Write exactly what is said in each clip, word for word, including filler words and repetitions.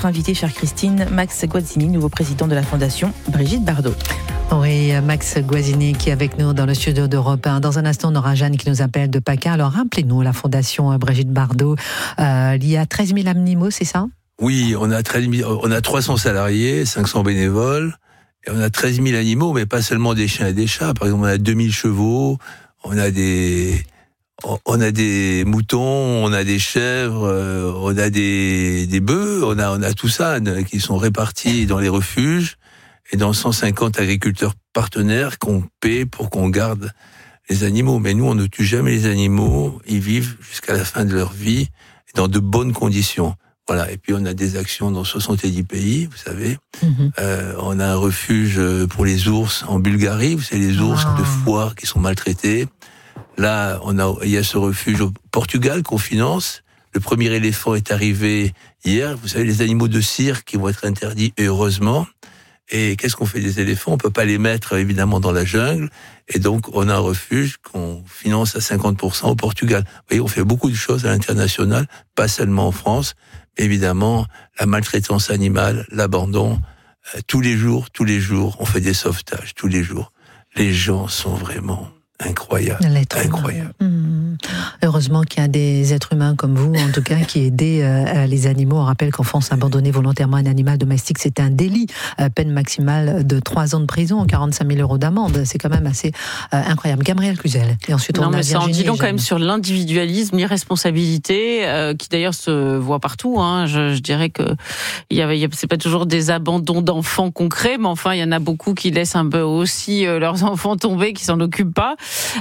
notre invité, chère Christine, Max Guazzini, nouveau président de la Fondation Brigitte Bardot. Oui, Max Guazzini qui est avec nous dans le studio d'Europe un. Dans un instant, on aura Jeanne qui nous appelle de PACA. Alors, rappelez-nous, la Fondation Brigitte Bardot, euh, il y a treize mille animaux, c'est ça ? Oui, on a treize mille, on a trois cents salariés, cinq cents bénévoles, et on a treize mille animaux, mais pas seulement des chiens et des chats. Par exemple, on a deux mille chevaux, on a des, on a des moutons, on a des chèvres, on a des, des bœufs, on a, on a tout ça qui sont répartis dans les refuges et dans cent cinquante agriculteurs partenaires qu'on paie pour qu'on garde les animaux. Mais nous, on ne tue jamais les animaux. Ils vivent jusqu'à la fin de leur vie dans de bonnes conditions. Voilà. Et puis, on a des actions dans soixante-dix pays, vous savez. Mmh. Euh, on a un refuge pour les ours en Bulgarie. Vous savez, les ours wow. de foire qui sont maltraités. Là, on a, il y a ce refuge au Portugal qu'on finance. Le premier éléphant est arrivé hier. Vous savez, les animaux de cirque qui vont être interdits, heureusement. Et qu'est-ce qu'on fait des éléphants ? On peut pas les mettre, évidemment, dans la jungle. Et donc, on a un refuge qu'on finance à cinquante pour cent au Portugal. Vous voyez, on fait beaucoup de choses à l'international, pas seulement en France. Mais évidemment, la maltraitance animale, l'abandon, euh, tous les jours, tous les jours, on fait des sauvetages, tous les jours. Les gens sont vraiment incroyables. Incroyable. Mmh. Heureusement qu'il y a des êtres humains comme vous, en tout cas, qui aident euh, les animaux. On rappelle qu'en France, abandonner volontairement un animal domestique, c'est un délit. Euh, peine maximale de trois ans de prison, quarante-cinq mille euros d'amende. C'est quand même assez euh, incroyable. Gabriel Cluzel. Et ensuite, non, on a mais ça en dit long quand même Jeanne. sur l'individualisme, l'irresponsabilité, euh, qui d'ailleurs se voit partout. Hein. Je, je dirais que il y a, il y a, c'est pas toujours des abandons d'enfants concrets, mais enfin, il y en a beaucoup qui laissent un peu aussi euh, leurs enfants tomber, qui s'en occupent pas.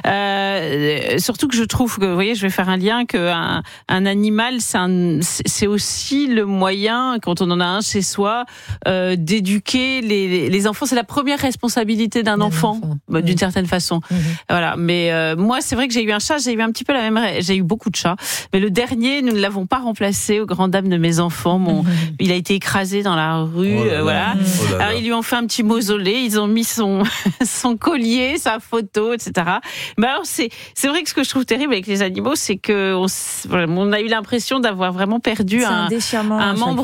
Euh, surtout que je trouve que, vous voyez, je vais faire un lien qu'un un animal, c'est, un, c'est aussi le moyen, quand on en a un chez soi, euh, d'éduquer les, les enfants. C'est la première responsabilité d'un enfant, enfant, bah, d'une mmh. certaine façon. Mmh. Voilà. Mais euh, moi, c'est vrai que j'ai eu un chat, j'ai eu un petit peu la même, j'ai eu beaucoup de chats. Mais le dernier, nous ne l'avons pas remplacé, aux grandes dames de mes enfants. Mon, mmh. il a été écrasé dans la rue, oh là euh, voilà. Mmh. Oh là là. Alors ils lui ont fait un petit mausolée, ils ont mis son son collier, sa photo, et cetera. Mais alors c'est c'est vrai que ce que je trouve terrible avec les animaux, c'est que on, on a eu l'impression d'avoir vraiment perdu un, un, un membre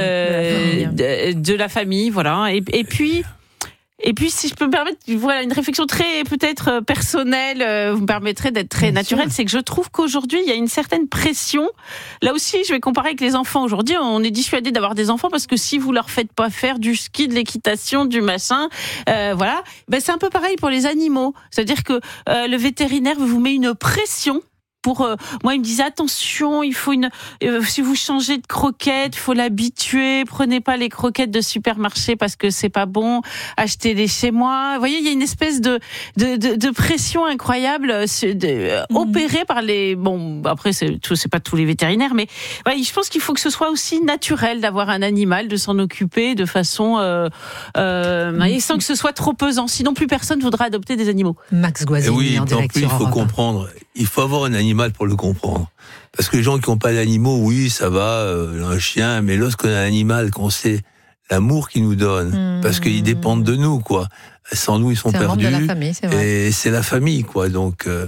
euh, de, la de, de la famille, voilà. Et, et puis. Et puis, si je peux me permettre, voilà, une réflexion très, peut-être, personnelle, euh, vous me permettrez d'être très naturelle, c'est que je trouve qu'aujourd'hui, il y a une certaine pression. Là aussi, je vais comparer avec les enfants. Aujourd'hui, on est dissuadé d'avoir des enfants parce que si vous leur faites pas faire du ski, de l'équitation, du machin, euh, voilà, ben, c'est un peu pareil pour les animaux. C'est-à-dire que euh, le vétérinaire vous met une pression. Pour euh, moi, il me disait attention, il faut une. Euh, si vous changez de croquette, faut l'habituer. Prenez pas les croquettes de supermarché parce que c'est pas bon. Achetez-les chez moi. Vous voyez, il y a une espèce de de de, de pression incroyable de, de, mmh. opérée par les. Bon, après c'est tout, c'est pas tous les vétérinaires, mais ouais, je pense qu'il faut que ce soit aussi naturel d'avoir un animal, de s'en occuper de façon euh, euh, mmh. sans que ce soit trop pesant. Sinon, plus personne voudra adopter des animaux. Max Guazzini, oui, en direct plus, sur il faut Europe. comprendre. Il faut avoir un animal pour le comprendre. Parce que les gens qui n'ont pas d'animaux, oui, ça va, euh, un chien, mais lorsqu'on a un animal, qu'on sait l'amour qu'il nous donne, mmh. parce qu'ils dépendent de nous, quoi. Sans nous, ils sont c'est perdus. Un membre de la famille, c'est vrai. Et c'est la famille, quoi. Donc, euh,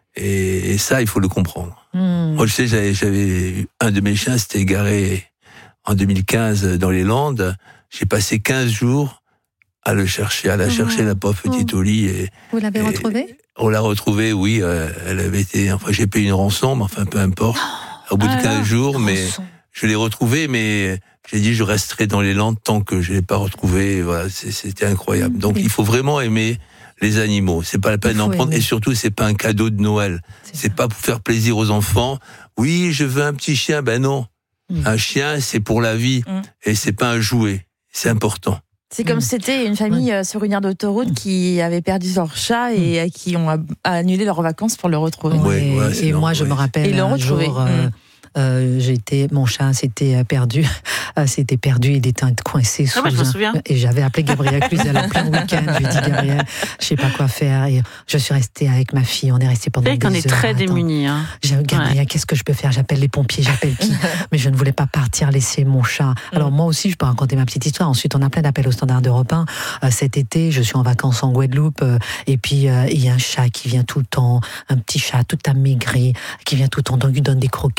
et, et ça, il faut le comprendre. Mmh. Moi, je sais, j'avais, j'avais un de mes chiens, s'était égaré en deux mille quinze dans les Landes. J'ai passé quinze jours à le chercher, à la mmh. chercher, la pauvre petite mmh. Oli. Et, vous l'avez et, retrouvée ? On l'a retrouvée, oui. Euh, elle avait été. Enfin, j'ai payé une rançon, mais enfin, peu importe. Au bout ah de quinze là, jours, mais rançon. Je l'ai retrouvée, mais j'ai dit je resterai dans les Landes tant que je l'ai pas retrouvée. Voilà, c'est, c'était incroyable. Donc, il faut vraiment aimer les animaux. C'est pas la peine d'en prendre, aimer. Et surtout, c'est pas un cadeau de Noël. C'est, c'est pas pour faire plaisir aux enfants. Oui, je veux un petit chien. Ben non, mmh. un chien, c'est pour la vie, mmh. et c'est pas un jouet. C'est important. C'est comme mmh. si c'était une famille ouais. sur une aire d'autoroute mmh. qui avait perdu leur chat et mmh. qui ont annulé leurs vacances pour le retrouver. Ouais, ouais, et moi, je ouais. me rappelle et un jour, euh, mmh. euh, j'étais, mon chat s'était perdu, euh, s'était perdu, il était coincé sous ah, bah, je me souviens. Un, et j'avais appelé Gabriel Cluzel en plein week-end. Je lui ai dit Gabriel, je sais pas quoi faire. Et je suis restée avec ma fille. On est resté pendant des heures. On est très démunis. Hein. J'ai Gabriel, ouais. qu'est-ce que je peux faire ? J'appelle les pompiers, j'appelle qui ? Mais je ne voulais pas partir, laisser mon chat. Alors moi aussi, je peux raconter ma petite histoire. Ensuite, on a plein d'appels au Standard d'Europe un. Euh, cet été, je suis en vacances en Guadeloupe, euh, et puis euh, il y a un chat qui vient tout le temps, un petit chat tout amaigri, qui vient tout le temps, donc il donne des croquettes et tout.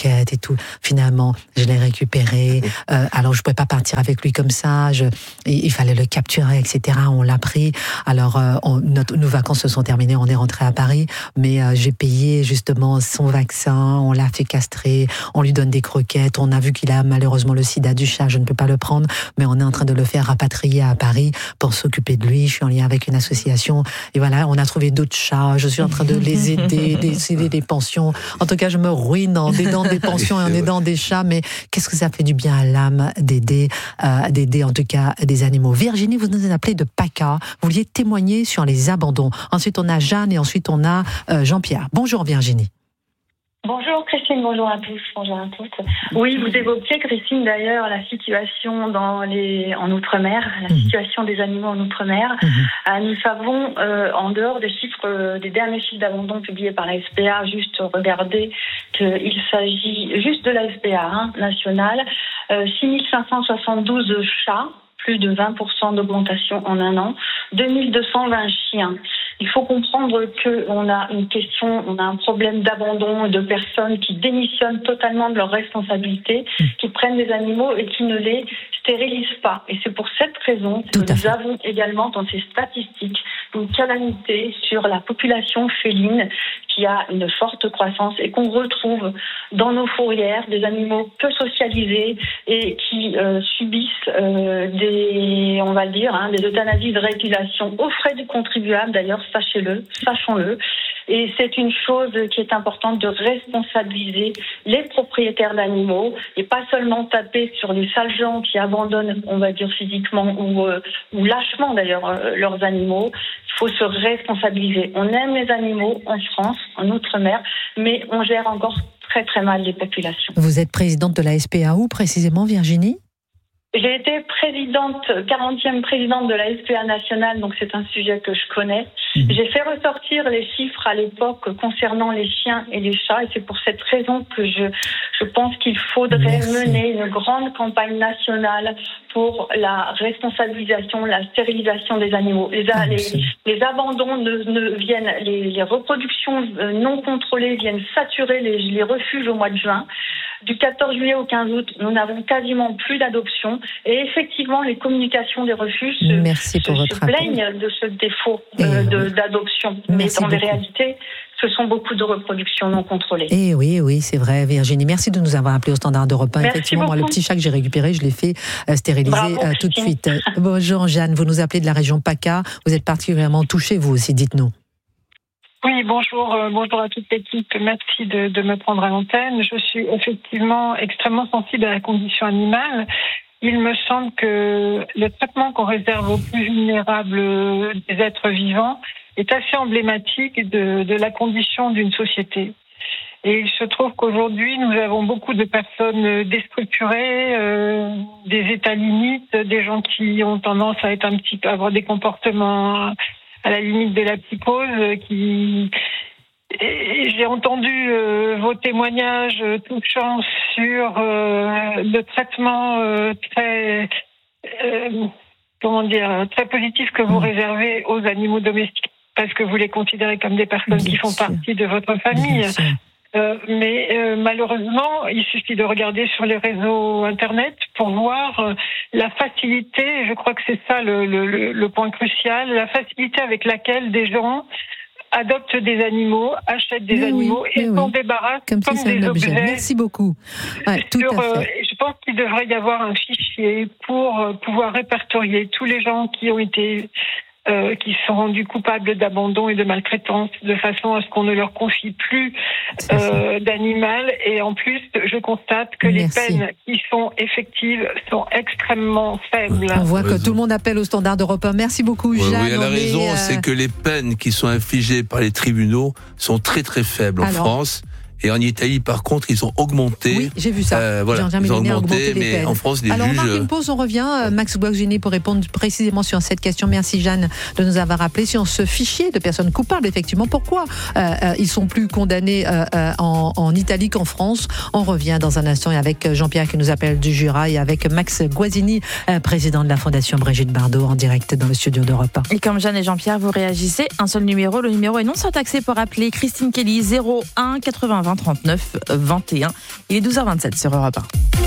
tout. Finalement, je l'ai récupéré. Euh, alors, je pouvais pas partir avec lui comme ça. Je, il, il fallait le capturer, et cetera. On l'a pris. Alors, euh, on, notre, nos vacances se sont terminées. On est rentré à Paris, mais euh, j'ai payé justement son vaccin. On l'a fait castrer. On lui donne des croquettes. On a vu qu'il a malheureusement le sida du chat. Je ne peux pas le prendre, mais on est en train de le faire rapatrier à Paris pour s'occuper de lui. Je suis en lien avec une association. Et voilà, on a trouvé d'autres chats. Je suis en train de les aider, d'aider des pensions. En tout cas, je me ruine en aidant des pensions et en aidant des chats. Mais qu'est-ce que ça fait du bien à l'âme d'aider, euh, d'aider en tout cas des animaux. Virginie, vous nous appelez de PACA. Vous vouliez témoigner sur les abandons. Ensuite, on a Jeanne et ensuite on a euh, Jean-Pierre. Bonjour Virginie. Bonjour Christine, bonjour à tous, bonjour à toutes. Oui, vous évoquiez Christine d'ailleurs la situation dans les en outre-mer, la mmh. situation des animaux en outre-mer. Mmh. Euh, nous savons, euh, en dehors des chiffres, euh, des derniers chiffres d'abandon publiés par la S P A, juste regardez qu'il s'agit juste de la S P A hein, nationale, euh, six mille cinq cent soixante-douze chats, plus de vingt pour cent d'augmentation en un an, deux mille deux cent vingt chiens. Il faut comprendre qu'on a une question, on a un problème d'abandon de personnes qui démissionnent totalement de leurs responsabilités, qui prennent des animaux et qui ne les stérilisent pas. Et c'est pour cette raison que nous avons également dans ces statistiques une calamité sur la population féline qui a une forte croissance et qu'on retrouve dans nos fourrières des animaux peu socialisés et qui euh, subissent euh, des, on va le dire, hein, des euthanasies de régulation aux frais du contribuable d'ailleurs, sachez-le, sachons-le. Et c'est une chose qui est importante de responsabiliser les propriétaires d'animaux et pas seulement taper sur les sales gens qui abandonnent, on va dire physiquement ou, euh, ou lâchement d'ailleurs, euh, leurs animaux. Il faut se responsabiliser. On aime les animaux en France, en Outre-mer, mais on gère encore très très mal les populations. Vous êtes présidente de la S P A où précisément, Virginie ? J'ai été présidente, quarantième présidente de la S P A nationale, donc c'est un sujet que je connais. Mmh. J'ai fait ressortir les chiffres à l'époque concernant les chiens et les chats, et c'est pour cette raison que je, je pense qu'il faudrait Merci. mener une grande campagne nationale pour la responsabilisation, la stérilisation des animaux. Les, ah, les, les abandons ne, ne viennent, les, les reproductions non contrôlées viennent saturer les, les refuges au mois de juin. Du quatorze juillet au quinze août, nous n'avons quasiment plus d'adoption. Et effectivement, les communications des refuges se, Merci pour se, votre se plaignent de ce défaut euh, de, oui. d'adoption. Merci Mais dans beaucoup. les réalités, ce sont beaucoup de reproductions non contrôlées. Et oui, oui, c'est vrai, Virginie. Merci de nous avoir appelé au Standard de Repas. Merci Effectivement, beaucoup. moi, le petit chat que j'ai récupéré, je l'ai fait euh, stériliser Bravo, euh, tout de suite. Bonjour, Jeanne. Vous nous appelez de la région PACA. Vous êtes particulièrement touchée, vous aussi. Dites-nous. Oui, bonjour, euh, bonjour à toute l'équipe. Merci de, de me prendre à l'antenne. Je suis effectivement extrêmement sensible à la condition animale. Il me semble que le traitement qu'on réserve aux plus vulnérables des êtres vivants est assez emblématique de, de la condition d'une société. Et il se trouve qu'aujourd'hui, nous avons beaucoup de personnes déstructurées, euh, des états limites, des gens qui ont tendance à être un petit peu, à avoir des comportements à la limite de la psychose, qui... Et j'ai entendu euh, vos témoignages touchants sur euh, le traitement euh, très, euh, comment dire, très positif que vous réservez aux animaux domestiques, parce que vous les considérez comme des personnes Bien qui font sûr. partie de votre famille. Euh, mais euh, malheureusement, il suffit de regarder sur les réseaux Internet pour voir euh, la facilité, je crois que c'est ça le, le, le point crucial, la facilité avec laquelle des gens adoptent des animaux, achètent des mais oui, et s'en oui. débarrassent comme, comme si des objets. Merci beaucoup. Ouais, tout sur, à fait. euh, je pense qu'il devrait y avoir un fichier pour euh, pouvoir répertorier tous les gens qui ont été Euh, qui sont rendus coupables d'abandon et de maltraitance, de façon à ce qu'on ne leur confie plus euh, d'animal. Et en plus, je constate que Merci. les peines qui sont effectives sont extrêmement faibles. On voit que tout le monde appelle au Standard de Repas. Merci beaucoup, oui, Jeanne. Oui, elle a raison, est, euh... c'est que les peines qui sont infligées par les tribunaux sont très très faibles en Alors, France. Et en Italie, par contre, ils ont augmenté. Oui, j'ai vu ça. Euh, voilà, ils ont augmenté, augmenté les mais peines. en France, les Alors, juges... on marque une pause, on revient. Max Boisgéné pour répondre précisément sur cette question. Merci, Jeanne, de nous avoir rappelé sur ce fichier de personnes coupables, effectivement. Pourquoi euh, euh, ils sont plus condamnés euh, euh, en, en Italie qu'en France? On revient dans un instant avec Jean-Pierre qui nous appelle du Jura et avec Max Guazzini, euh, président de la Fondation Brigitte Bardot, en direct dans le studio d'Europe un. Et comme Jeanne et Jean-Pierre, vous réagissez, un seul numéro. Le numéro est non surtaxé pour appeler Christine Kelly, zéro un quatre-vingts vingt trente-neuf vingt et un. Il est douze heures vingt-sept sur Europe un.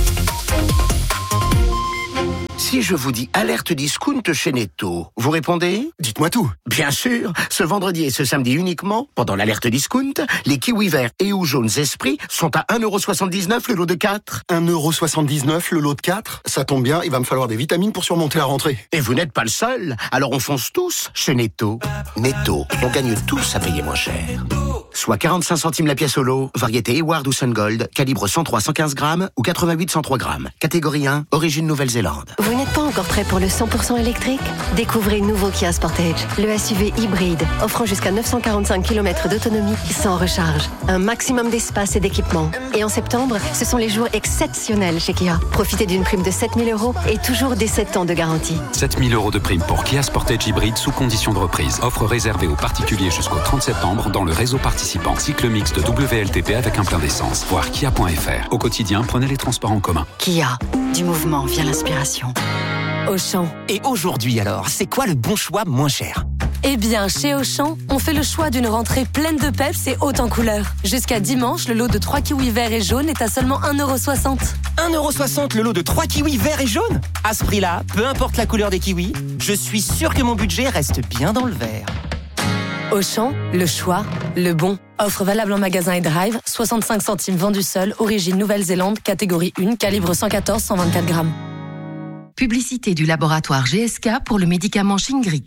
Si je vous dis alerte discount chez Netto, vous répondez ? Dites-moi tout. Bien sûr, ce vendredi et ce samedi uniquement, pendant l'alerte discount, les kiwis verts et ou jaunes Esprit sont à un euro soixante-dix-neuf le lot de quatre. un euro soixante-dix-neuf le lot de quatre ? Ça tombe bien, il va me falloir des vitamines pour surmonter la rentrée. Et vous n'êtes pas le seul, alors on fonce tous chez Netto. Netto, on gagne tous à payer moins cher. Soit quarante-cinq centimes la pièce au lot, variété Eward ou Sungold, calibre cent trois à cent quinze grammes ou quatre-vingt-huit cent trois grammes. Catégorie un, origine Nouvelle-Zélande. Vous n'êtes pas encore prêt pour le cent pour cent électrique ? Découvrez le nouveau Kia Sportage, le S U V hybride, offrant jusqu'à neuf cent quarante-cinq kilomètres d'autonomie sans recharge. Un maximum d'espace et d'équipement. Et en septembre, ce sont les jours exceptionnels chez Kia. Profitez d'une prime de sept mille euros et toujours des sept ans de garantie. sept mille euros de prime pour Kia Sportage hybride sous condition de reprise. Offre réservée aux particuliers jusqu'au trente septembre dans le réseau participant. Cycle mix de W L T P avec un plein d'essence. Voir kia point f r. Au quotidien, prenez les transports en commun. Kia, du mouvement vient l'inspiration. Auchan. Et aujourd'hui alors, c'est quoi le bon choix moins cher ? Eh bien, chez Auchan, on fait le choix d'une rentrée pleine de peps et haute en couleurs. Jusqu'à dimanche, le lot de trois kiwis verts et jaunes est à seulement un euro soixante. un euro soixante le lot de trois kiwis verts et jaunes ? À ce prix-là, peu importe la couleur des kiwis, je suis sûr que mon budget reste bien dans le vert. Auchan, le choix, le bon. Offre valable en magasin et drive, soixante-cinq centimes vendu seul, origine Nouvelle-Zélande, catégorie un, calibre cent quatorze à cent vingt-quatre grammes. Publicité du laboratoire G S K pour le médicament Shingrix.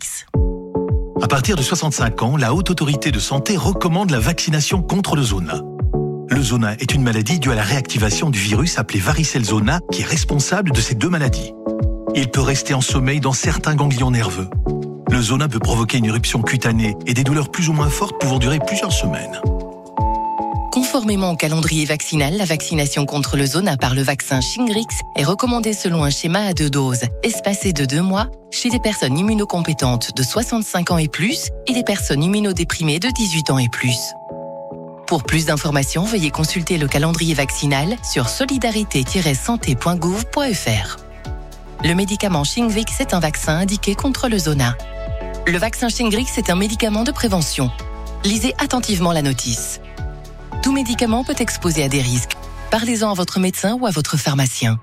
À partir de soixante-cinq ans, la Haute Autorité de Santé recommande la vaccination contre le zona. Le zona est une maladie due à la réactivation du virus appelé varicelle zona qui est responsable de ces deux maladies. Il peut rester en sommeil dans certains ganglions nerveux. Le zona peut provoquer une éruption cutanée et des douleurs plus ou moins fortes pouvant durer plusieurs semaines. Conformément au calendrier vaccinal, la vaccination contre le zona par le vaccin Shingrix est recommandée selon un schéma à deux doses, espacé de deux mois, chez les personnes immunocompétentes de soixante-cinq ans et plus et les personnes immunodéprimées de dix-huit ans et plus. Pour plus d'informations, veuillez consulter le calendrier vaccinal sur solidarité tiret santé point gouv point f r. Le médicament Shingrix est un vaccin indiqué contre le zona. Le vaccin Shingrix est un médicament de prévention. Lisez attentivement la notice. Tout médicament peut exposer à des risques. Parlez-en à votre médecin ou à votre pharmacien.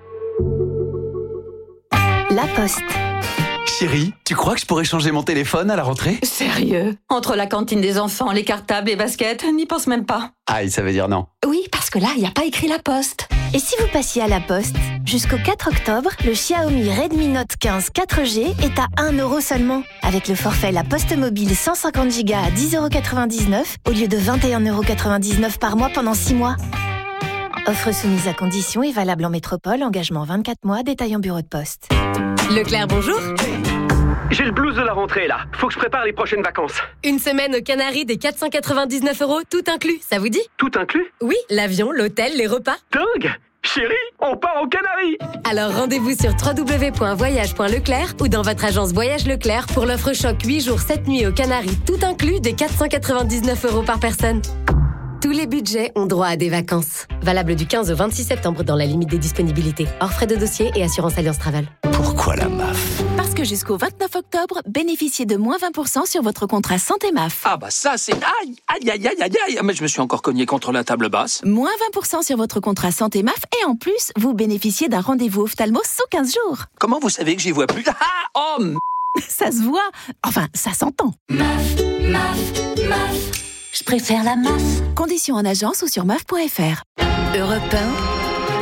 La Poste. Chérie, tu crois que je pourrais changer mon téléphone à la rentrée ? Sérieux ? Entre la cantine des enfants, les cartables, les baskets, n'y pense même pas. Aïe, ça veut dire non. Oui, parce que là, il n'y a pas écrit La Poste. Et si vous passiez à La Poste ? Jusqu'au quatre octobre, le Xiaomi Redmi Note quinze quatre G est à un euro seulement. Avec le forfait La Poste Mobile cent cinquante giga à dix euros quatre-vingt-dix-neuf au lieu de vingt et un euros quatre-vingt-dix-neuf par mois pendant six mois. Offre soumise à conditions et valable en métropole, engagement vingt-quatre mois, détail en bureau de poste. Leclerc, bonjour. J'ai le blues de la rentrée là, faut que je prépare les prochaines vacances. Une semaine aux Canaries des quatre cent quatre-vingt-dix-neuf euros, tout inclus, ça vous dit ? Tout inclus ? Oui, l'avion, l'hôtel, les repas. Dingue ! Chérie, on part aux Canaries! Alors rendez-vous sur w w w point voyage point leclerc ou dans votre agence Voyage Leclerc pour l'offre choc huit jours sept nuits aux Canaries, tout inclus des quatre cent quatre-vingt-dix-neuf euros par personne. Tous les budgets ont droit à des vacances. Valable du quinze au vingt-six septembre dans la limite des disponibilités. Hors frais de dossier et assurance Alliance Travel. Pourquoi la M A F ? Parce que jusqu'au vingt-neuf octobre, bénéficiez de moins vingt pour cent sur votre contrat Santé M A F. Ah bah ça c'est... Aïe, aïe, aïe, aïe, aïe, aïe. Mais je me suis encore cogné contre la table basse. Moins vingt pour cent sur votre contrat Santé M A F et en plus, vous bénéficiez d'un rendez-vous ophtalmo sous quinze jours. Comment vous savez que j'y vois plus ? Ah, oh m... Ça se voit. Enfin, ça s'entend. M A F, M A F, M A F. Je préfère la M A F. Conditions en agence ou sur M A F point f r. Europe un.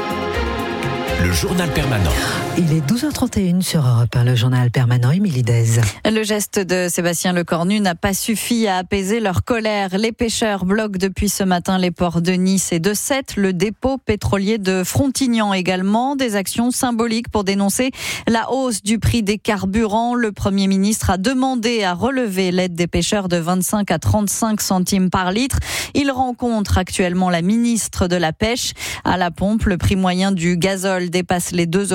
Le journal permanent. Il est douze heures trente et une sur Europe un, le journal permanent, Émilie Dez. Le geste de Sébastien Lecornu n'a pas suffi à apaiser leur colère. Les pêcheurs bloquent depuis ce matin les ports de Nice et de Sète, le dépôt pétrolier de Frontignan également. Des actions symboliques pour dénoncer la hausse du prix des carburants. Le Premier ministre a demandé à relever l'aide des pêcheurs de vingt-cinq à trente-cinq centimes par litre. Il rencontre actuellement la ministre de la Pêche. À la pompe, le prix moyen du gazole dépasse les deux euros trente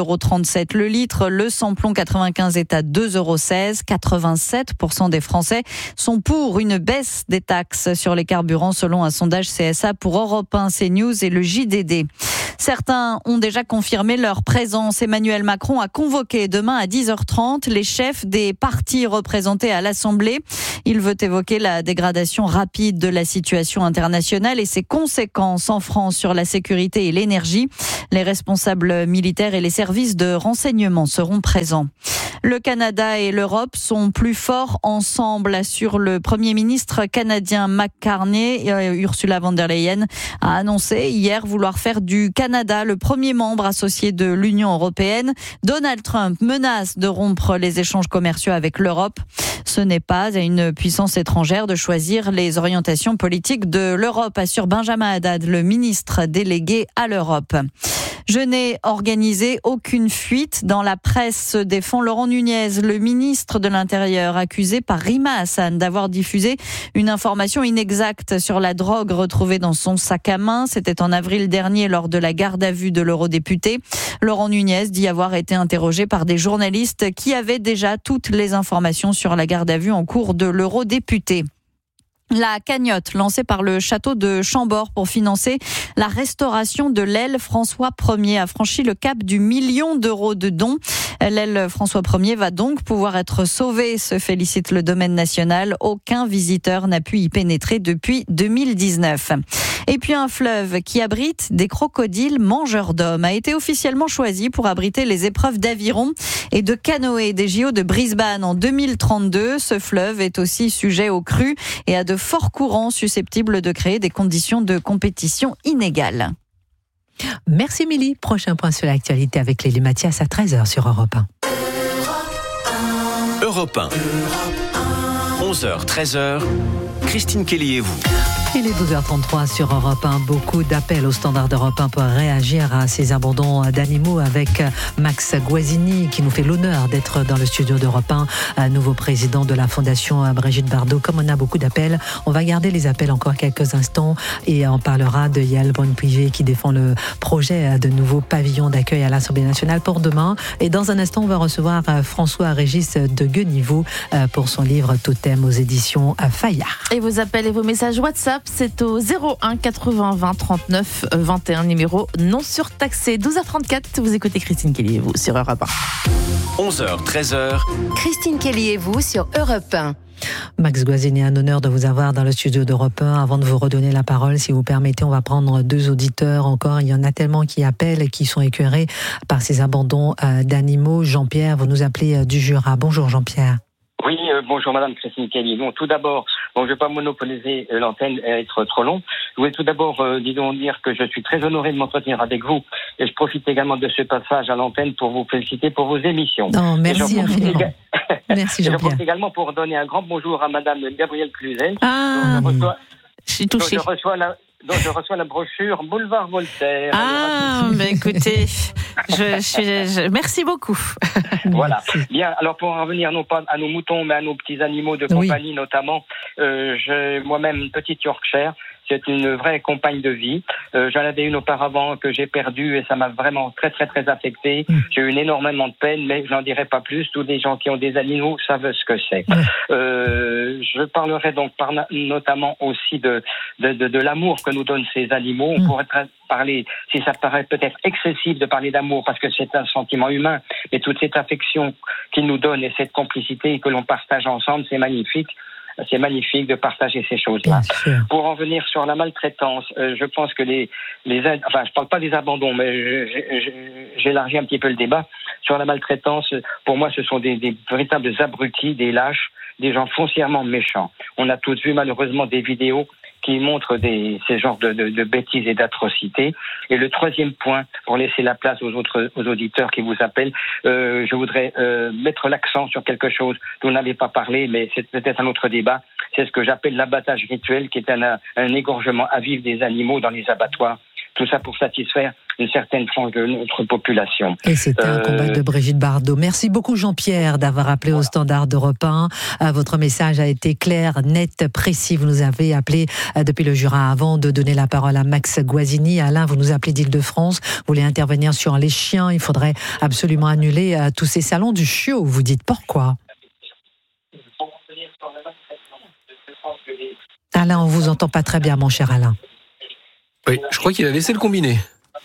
trente-sept le litre. Le samplon quatre-vingt-quinze est à deux euros seize. quatre-vingt-sept pour cent des Français sont pour une baisse des taxes sur les carburants selon un sondage C S A pour Europe un, CNews et le J D D. Certains ont déjà confirmé leur présence. Emmanuel Macron a convoqué demain à dix heures trente les chefs des partis représentés à l'Assemblée. Il veut évoquer la dégradation rapide de la situation internationale et ses conséquences en France sur la sécurité et l'énergie. Les responsables militaires et les services de renseignement seront présents. Le Canada et l'Europe sont plus forts ensemble, assure le Premier ministre canadien Mark Carney. Ursula von der Leyen a annoncé hier vouloir faire du Canada le premier membre associé de l'Union européenne. Donald Trump menace de rompre les échanges commerciaux avec l'Europe. Ce n'est pas à une puissance étrangère de choisir les orientations politiques de l'Europe, assure Benjamin Haddad, le ministre délégué à l'Europe. Je n'ai organisé aucune fuite. Dans la presse se défend Laurent Nunez, le ministre de l'Intérieur, accusé par Rima Hassan d'avoir diffusé une information inexacte sur la drogue retrouvée dans son sac à main. C'était en avril dernier lors de la garde à vue de l'eurodéputé. Laurent Nunez dit avoir été interrogé par des journalistes qui avaient déjà toutes les informations sur la garde à vue en cours de l'eurodéputé. La cagnotte lancée par le château de Chambord pour financer la restauration de l'aile François Ier a franchi le cap du million d'euros de dons. L'aile François Ier va donc pouvoir être sauvée, se félicite le domaine national. Aucun visiteur n'a pu y pénétrer depuis deux mille dix-neuf. Et puis un fleuve qui abrite des crocodiles mangeurs d'hommes a été officiellement choisi pour abriter les épreuves d'aviron et de canoë des J O de Brisbane en deux mille trente-deux. Ce fleuve est aussi sujet aux crues et à de forts courants susceptibles de créer des conditions de compétition inégales. Merci Émilie. Prochain point sur l'actualité avec Lélie Mathias à treize heures sur Europe un. Europe un. onze heures, treize heures. Christine Kelly et vous. Il est douze heures trente-trois sur Europe un. Beaucoup d'appels au standard d'Europe un pour réagir à ces abandons d'animaux avec Max Guazzini qui nous fait l'honneur d'être dans le studio d'Europe un, nouveau président de la Fondation Brigitte Bardot. Comme on a beaucoup d'appels, on va garder les appels encore quelques instants et on parlera de Yael Braun-Pivet qui défend le projet de nouveau pavillon d'accueil à l'Assemblée nationale pour demain. Et dans un instant, on va recevoir François-Régis de Gueniveau pour son livre Totem aux éditions Fayard. Et vos appels et vos messages WhatsApp, c'est au zéro un quatre-vingts vingt trente-neuf vingt et un, numéro non surtaxé. douze heures trente-quatre, vous écoutez Christine Kelly et vous sur Europe un. onze heures, treize heures. Christine Kelly et vous sur Europe un. Max Guazzini, un honneur de vous avoir dans le studio d'Europe un. Avant de vous redonner la parole, si vous permettez, on va prendre deux auditeurs encore. Il y en a tellement qui appellent et qui sont écœurés par ces abandons d'animaux. Jean-Pierre, vous nous appelez du Jura. Bonjour Jean-Pierre. Oui, euh, bonjour Madame Christine Kelly. Bon, tout d'abord, bon, je ne vais pas monopoliser euh, l'antenne et être trop long. Je voulais tout d'abord, euh, disons, dire que je suis très honoré de m'entretenir avec vous. Et je profite également de ce passage à l'antenne pour vous féliciter pour vos émissions. Non, merci infiniment. Éga... merci Jean-Pierre. Je profite également pour donner un grand bonjour à Madame Gabrielle Cluzel. Ah, je, reçois... je suis touchée. Je reçois la... Donc, je reçois la brochure Boulevard Voltaire. Ah, mais écoutez, je, je, je, merci beaucoup. Voilà. Bien, alors pour en revenir non pas à nos moutons, mais à nos petits animaux de compagnie oui. notamment, euh, j'ai moi-même une petite Yorkshire. C'est une vraie compagne de vie. Euh, j'en avais une auparavant que j'ai perdue et ça m'a vraiment très très très affecté. Mmh. J'ai eu énormément de peine, mais j'en dirai pas plus. Tous les gens qui ont des animaux savent ce que c'est. Mmh. Euh, je parlerai donc par, notamment aussi de de, de de l'amour que nous donnent ces animaux. Mmh. On pourrait parler, si ça paraît peut-être excessif de parler d'amour parce que c'est un sentiment humain, mais toute cette affection qu'ils nous donnent et cette complicité que l'on partage ensemble, c'est magnifique. C'est magnifique de partager ces choses-là. Pour en venir sur la maltraitance, euh, je pense que les, les, enfin, je parle pas des abandons, mais j'élargis un petit peu le débat. Sur la maltraitance, pour moi, ce sont des, des véritables abrutis, des lâches, des gens foncièrement méchants. On a tous vu malheureusement des vidéos qui montrent des, ces genres de, de, de bêtises et d'atrocités. Et le troisième point, pour laisser la place aux autres aux auditeurs qui vous appellent, euh, je voudrais euh, mettre l'accent sur quelque chose dont on n'avait pas parlé, mais c'est peut-être un autre débat. C'est ce que j'appelle l'abattage rituel, qui est un, un égorgement à vif des animaux dans les abattoirs. tout ça pour satisfaire une certaine frange de notre population. Et c'était euh... un combat de Brigitte Bardot. Merci beaucoup Jean-Pierre d'avoir appelé voilà. au standard d'Europe un. Euh, votre message a été clair, net, précis. Vous nous avez appelé euh, depuis le Jura. Avant de donner la parole à Max Guazzini, Alain, vous nous appelez d'Île-de-France. Vous voulez intervenir sur les chiens. Il faudrait absolument annuler euh, tous ces salons du chiot. Vous dites pourquoi? Alain, on vous entend pas très bien, mon cher Alain. Oui, je crois qu'il a laissé le combiné.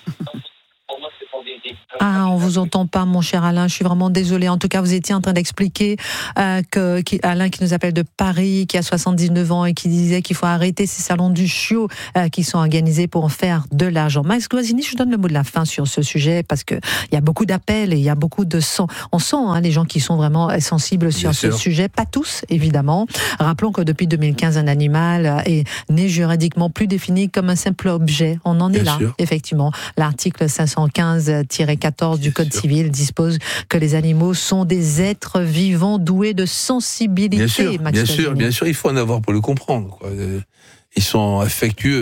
Ah, on vous entend pas, mon cher Alain. Je suis vraiment désolée. En tout cas, vous étiez en train d'expliquer euh, que qui, Alain, qui nous appelle de Paris, qui a soixante-dix-neuf ans et qui disait qu'il faut arrêter ces salons du chiot euh, qui sont organisés pour en faire de l'argent. Max Guazzini, je vous donne le mot de la fin sur ce sujet parce que il y a beaucoup d'appels et il y a beaucoup de sang. On sent hein, les gens qui sont vraiment sensibles sur Bien ce sûr. sujet. Pas tous, évidemment. Rappelons que depuis deux mille quinze, un animal est né juridiquement plus défini comme un simple objet. On en est Bien là, sûr. effectivement. L'article cinq cent quinze tiret quatorze du Code civil dispose que les animaux sont des êtres vivants doués de sensibilité. Bien sûr, Max bien sûr, bien sûr, il faut en avoir pour le comprendre. Quoi. Ils sont affectueux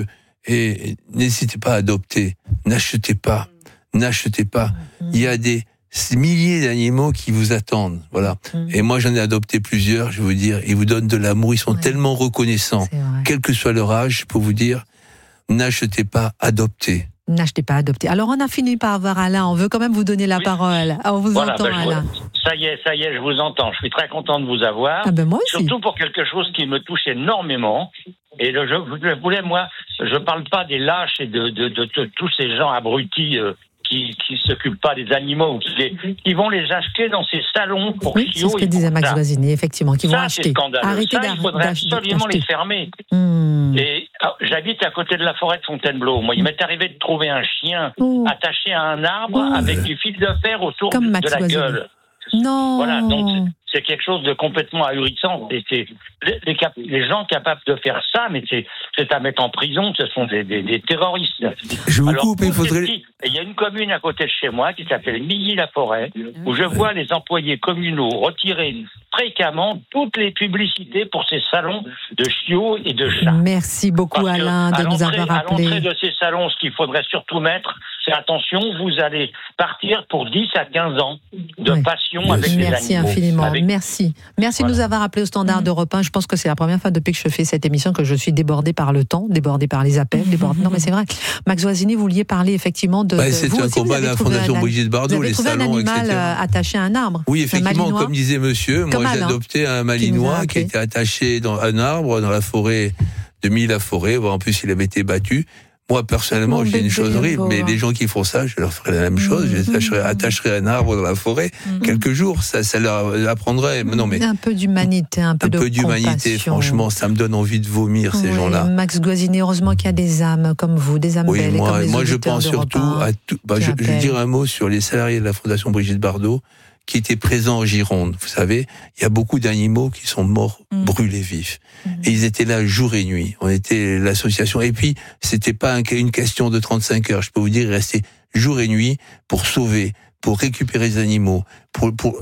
et n'hésitez pas à adopter. N'achetez pas, n'achetez pas. Mmh. Il y a des milliers d'animaux qui vous attendent, voilà. Mmh. Et moi, j'en ai adopté plusieurs. Je veux vous dire, ils vous donnent de l'amour. Ils sont ouais. tellement reconnaissants, quel que soit leur âge. Je peux vous dire, n'achetez pas, adoptez. N'achetez pas, adoptez. Alors, on a fini par avoir Alain. On veut quand même vous donner la oui. parole. On vous voilà, entend, ben, Alain. Ça y est, ça y est, je vous entends. Je suis très content de vous avoir. Ah ben moi aussi. Surtout pour quelque chose qui me touche énormément. Et le, je, je voulais, moi, je parle pas des lâches et de, de, de, de, de tous ces gens abrutis euh, qui qui s'occupent pas des animaux ou qui, les, qui vont les acheter dans ces salons pour oui, c'est ce que disait Max Guazzini, effectivement, qui ça, vont acheter. C'est scandaleux. Arrêtez ça, il faudrait absolument les fermer. Mmh. Et ah, j'habite à côté de la forêt de Fontainebleau. Moi, il m'est arrivé de trouver un chien mmh. attaché à un arbre mmh. avec du fil de fer autour Comme de, Max de la Guazzini. gueule. Non. Voilà, donc c'est quelque chose de complètement ahurissant. Et c'est les, les, cap, les gens capables de faire ça, mais c'est, c'est à mettre en prison. Ce sont des, des, des terroristes. Je vous Alors, coupe, il faudrait. Il y a une commune à côté de chez moi qui s'appelle Milly-la-Forêt, où je vois les employés communaux retirer fréquemment toutes les publicités pour ces salons de chiots et de chats. Merci beaucoup, Parce Alain, de nous avoir rappelé. À l'entrée de ces salons, ce qu'il faudrait surtout mettre, c'est attention, vous allez partir pour dix à quinze ans de oui. passion Merci avec les animaux. Merci infiniment. Avec... Merci. Merci voilà. de nous avoir appelé au standard mmh. d'Europe un. Je pense que c'est la première fois depuis que je fais cette émission que je suis débordée par le temps, débordée par les appels, débordée. Non, mais c'est vrai. Max Guazzini, vous vouliez parler effectivement de. Bah, c'est un combat de la Fondation un... Brigitte Bardot, les salons, un animal et cetera. Attaché à un arbre. Oui, effectivement, comme disait monsieur, moi j'ai adopté un malinois qui, qui était attaché dans un arbre dans la forêt de Milly-la-Forêt. En plus, il avait été battu. Moi, personnellement, j'ai une chose horrible, mais les gens qui font ça, je leur ferai la même chose. Mmh. Je attacherai, attacherai un arbre dans la forêt mmh. quelques jours. Ça, ça leur apprendrait. Non, mais un peu d'humanité, un peu un de peu d'humanité. compassion. Franchement, ça me donne envie de vomir ces oui, gens-là. Max Guazzini, heureusement qu'il y a des âmes comme vous, des âmes oui, belles moi, comme les moi, je auditeurs pense surtout à tout. Bah, je, je vais dire un mot sur les salariés de la Fondation Brigitte Bardot qui étaient présents en Gironde. Vous savez, il y a beaucoup d'animaux qui sont morts, mmh. brûlés vifs. Mmh. Et ils étaient là jour et nuit. On était l'association. Et puis, c'était pas une question de trente-cinq heures. Je peux vous dire, ils restaient jour et nuit pour sauver, pour récupérer les animaux. Pour, pour,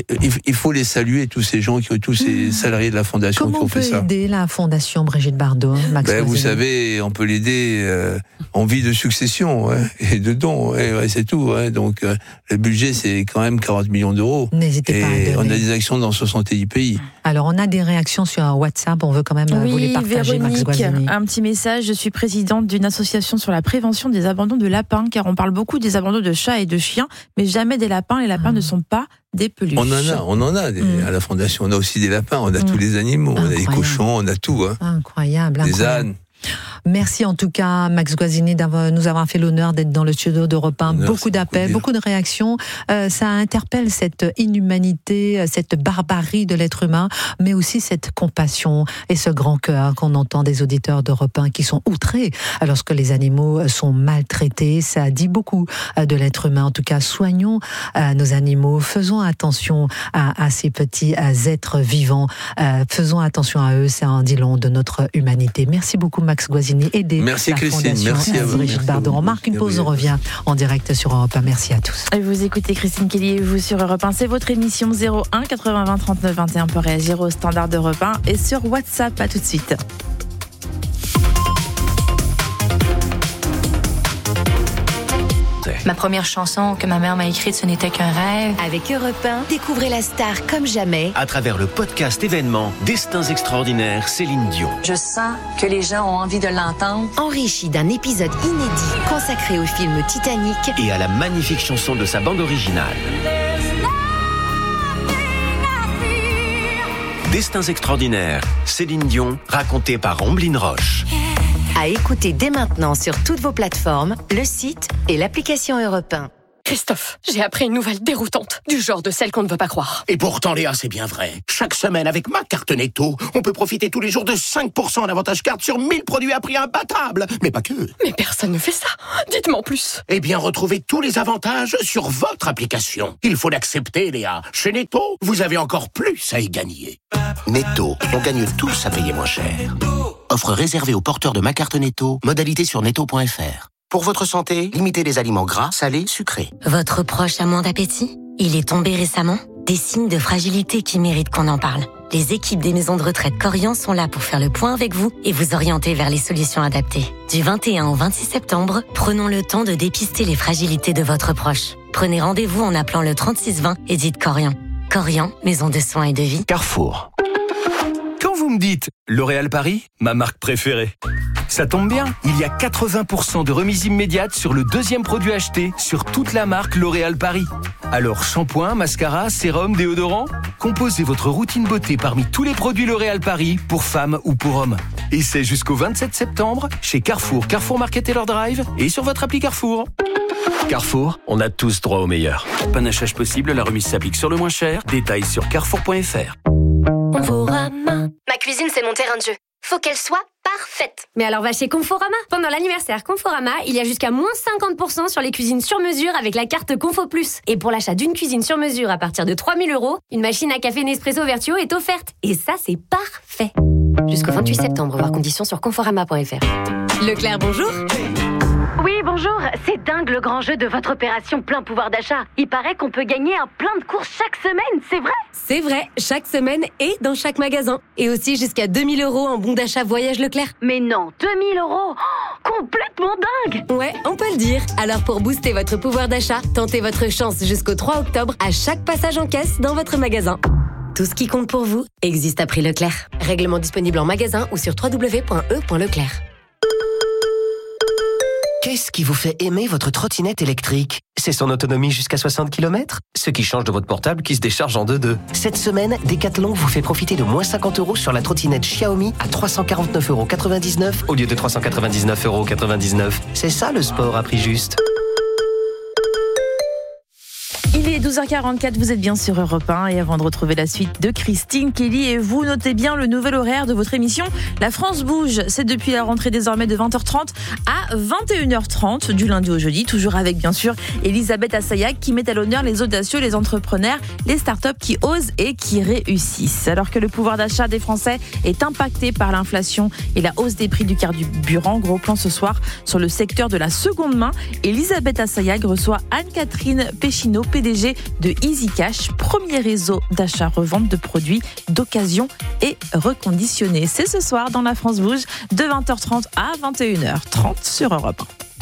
il faut les saluer, tous ces gens, qui, tous ces salariés de la Fondation Comment qui ont fait ça. Comment on peut aider la Fondation Brigitte Bardot, Max ben, Vous savez, on peut l'aider euh, en vie de succession hein, et de dons, ouais, ouais, c'est tout. Hein, donc, euh, le budget, c'est quand même quarante millions d'euros. N'hésitez et pas à donner. On a des actions dans soixante-dix pays. Alors, on a des réactions sur WhatsApp, on veut quand même oui, vous les partager, Véronique, Max Guazzini. Un petit message, je suis présidente d'une association sur la prévention des abandons de lapins, car on parle beaucoup des abandons de chats et de chiens, mais jamais des lapins. Les lapins ah. ne sont pas des peluches. On en a, on en a des, mmh. à la Fondation. On a aussi des lapins, on a mmh. tous les animaux, incroyable. On a des cochons, on a tout. Hein. Incroyable, des incroyable. ânes. Merci en tout cas, Max Guazzini, d'avoir nous avoir fait l'honneur d'être dans le studio d'Europe un. Honneur, beaucoup d'appels, beaucoup, beaucoup de réactions. Euh, ça interpelle cette inhumanité, cette barbarie de l'être humain, mais aussi cette compassion et ce grand cœur qu'on entend des auditeurs d'Europe un qui sont outrés lorsque les animaux sont maltraités. Ça dit beaucoup de l'être humain. En tout cas, soignons euh, nos animaux, faisons attention à, à ces petits euh, êtres vivants, euh, faisons attention à eux, ça en dit long de notre humanité. Merci beaucoup, Max Guazzini. Aider merci la Christine, Fondation merci à vous. Brigitte Bardot. On marque une pause, on revient en direct sur Europe un. Merci à tous. Et vous écoutez Christine Kelly et vous sur Europe un. C'est votre émission zéro un quatre-vingts vingt trente-neuf vingt et un pour réagir au standard d'Europe un et sur WhatsApp. À tout de suite. Ma première chanson que ma mère m'a écrite, ce n'était qu'un rêve. Avec Europe un, découvrez la star comme jamais. À travers le podcast événement Destins extraordinaires, Céline Dion. Je sens que les gens ont envie de l'entendre. Enrichi d'un épisode inédit consacré au film Titanic Et à la magnifique chanson de sa bande originale. Destins extraordinaires, Céline Dion, racontée par Omblin Roche. à écouter dès maintenant sur toutes vos plateformes, le site et l'application Europe un. Christophe, j'ai appris une nouvelle déroutante, du genre de celle qu'on ne veut pas croire. Et pourtant, Léa, c'est bien vrai. Chaque semaine, avec ma carte Netto, on peut profiter tous les jours de cinq pour cent d'avantage carte sur mille produits à prix imbattable. Mais pas que. Mais personne ne fait ça. Dites-moi en plus. Eh bien, retrouvez tous les avantages sur votre application. Il faut l'accepter, Léa. Chez Netto, vous avez encore plus à y gagner. Netto, on gagne tous à payer moins cher. Offre réservée aux porteurs de ma carte Netto. Modalité sur netto point f r. Pour votre santé, limitez les aliments gras, salés, sucrés. Votre proche a moins d'appétit? Il est tombé récemment? Des signes de fragilité qui méritent qu'on en parle. Les équipes des maisons de retraite Corian sont là pour faire le point avec vous et vous orienter vers les solutions adaptées. Du vingt et un au vingt-six septembre, prenons le temps de dépister les fragilités de votre proche. Prenez rendez-vous en appelant le trente-six vingt et dites Corian. Corian, maison de soins et de vie. Carrefour. Quand vous me dites L'Oréal Paris, ma marque préférée, ça tombe bien, il y a quatre-vingts pour cent de remise immédiate sur le deuxième produit acheté sur toute la marque L'Oréal Paris. Alors shampoing, mascara, sérum, déodorant, composez votre routine beauté parmi tous les produits L'Oréal Paris pour femmes ou pour hommes. Et c'est jusqu'au vingt-sept septembre chez Carrefour, Carrefour Market Taylor Drive et sur votre appli Carrefour. Carrefour, on a tous droit au meilleur. Panachage possible, la remise s'applique sur le moins cher. Détails sur carrefour point f r. Conforama. Ma cuisine, c'est mon terrain de jeu. Faut qu'elle soit parfaite. Mais alors va chez Conforama. Pendant l'anniversaire Conforama, il y a jusqu'à moins cinquante pour cent sur les cuisines sur mesure avec la carte Confo Plus. Et pour l'achat d'une cuisine sur mesure à partir de trois mille euros, une machine à café Nespresso Vertuo est offerte. Et ça, c'est parfait. Jusqu'au vingt-huit septembre, voir conditions sur conforama point f r. Leclerc, bonjour. Oui, bonjour. C'est dingue le grand jeu de votre opération plein pouvoir d'achat. Il paraît qu'on peut gagner un plein de courses chaque semaine, c'est vrai? C'est vrai, chaque semaine et dans chaque magasin. Et aussi jusqu'à deux mille euros en bon d'achat Voyage Leclerc. Mais non, deux mille euros oh, complètement dingue. Ouais, on peut le dire. Alors pour booster votre pouvoir d'achat, tentez votre chance jusqu'au trois octobre à chaque passage en caisse dans votre magasin. Tout ce qui compte pour vous existe à prix Leclerc. Règlement disponible en magasin ou sur w w w point e point leclerc. Qu'est-ce qui vous fait aimer votre trottinette électrique? C'est son autonomie jusqu'à soixante kilomètres? Ce qui change de votre portable qui se décharge en deux-deux. Cette semaine, Decathlon vous fait profiter de moins cinquante euros sur la trottinette Xiaomi à trois cent quarante-neuf euros quatre-vingt-dix-neuf au lieu de trois cent quatre-vingt-dix-neuf euros quatre-vingt-dix-neuf. C'est ça le sport à prix juste. Il est douze heures quarante-quatre, vous êtes bien sur Europe un et avant de retrouver la suite de Christine Kelly et vous notez bien le nouvel horaire de votre émission La France bouge, c'est depuis la rentrée désormais de vingt heures trente à vingt et une heures trente du lundi au jeudi, toujours avec bien sûr Elisabeth Assayag qui met à l'honneur les audacieux, les entrepreneurs, les startups qui osent et qui réussissent. Alors que le pouvoir d'achat des Français est impacté par l'inflation et la hausse des prix du carburant, gros plan ce soir sur le secteur de la seconde main. Elisabeth Assayag reçoit Anne-Catherine Péchineau, P D G de Easy Cash, premier réseau d'achat-revente de produits d'occasion et reconditionnés. C'est ce soir dans La France bouge de vingt heures trente à vingt et une heures trente sur Europe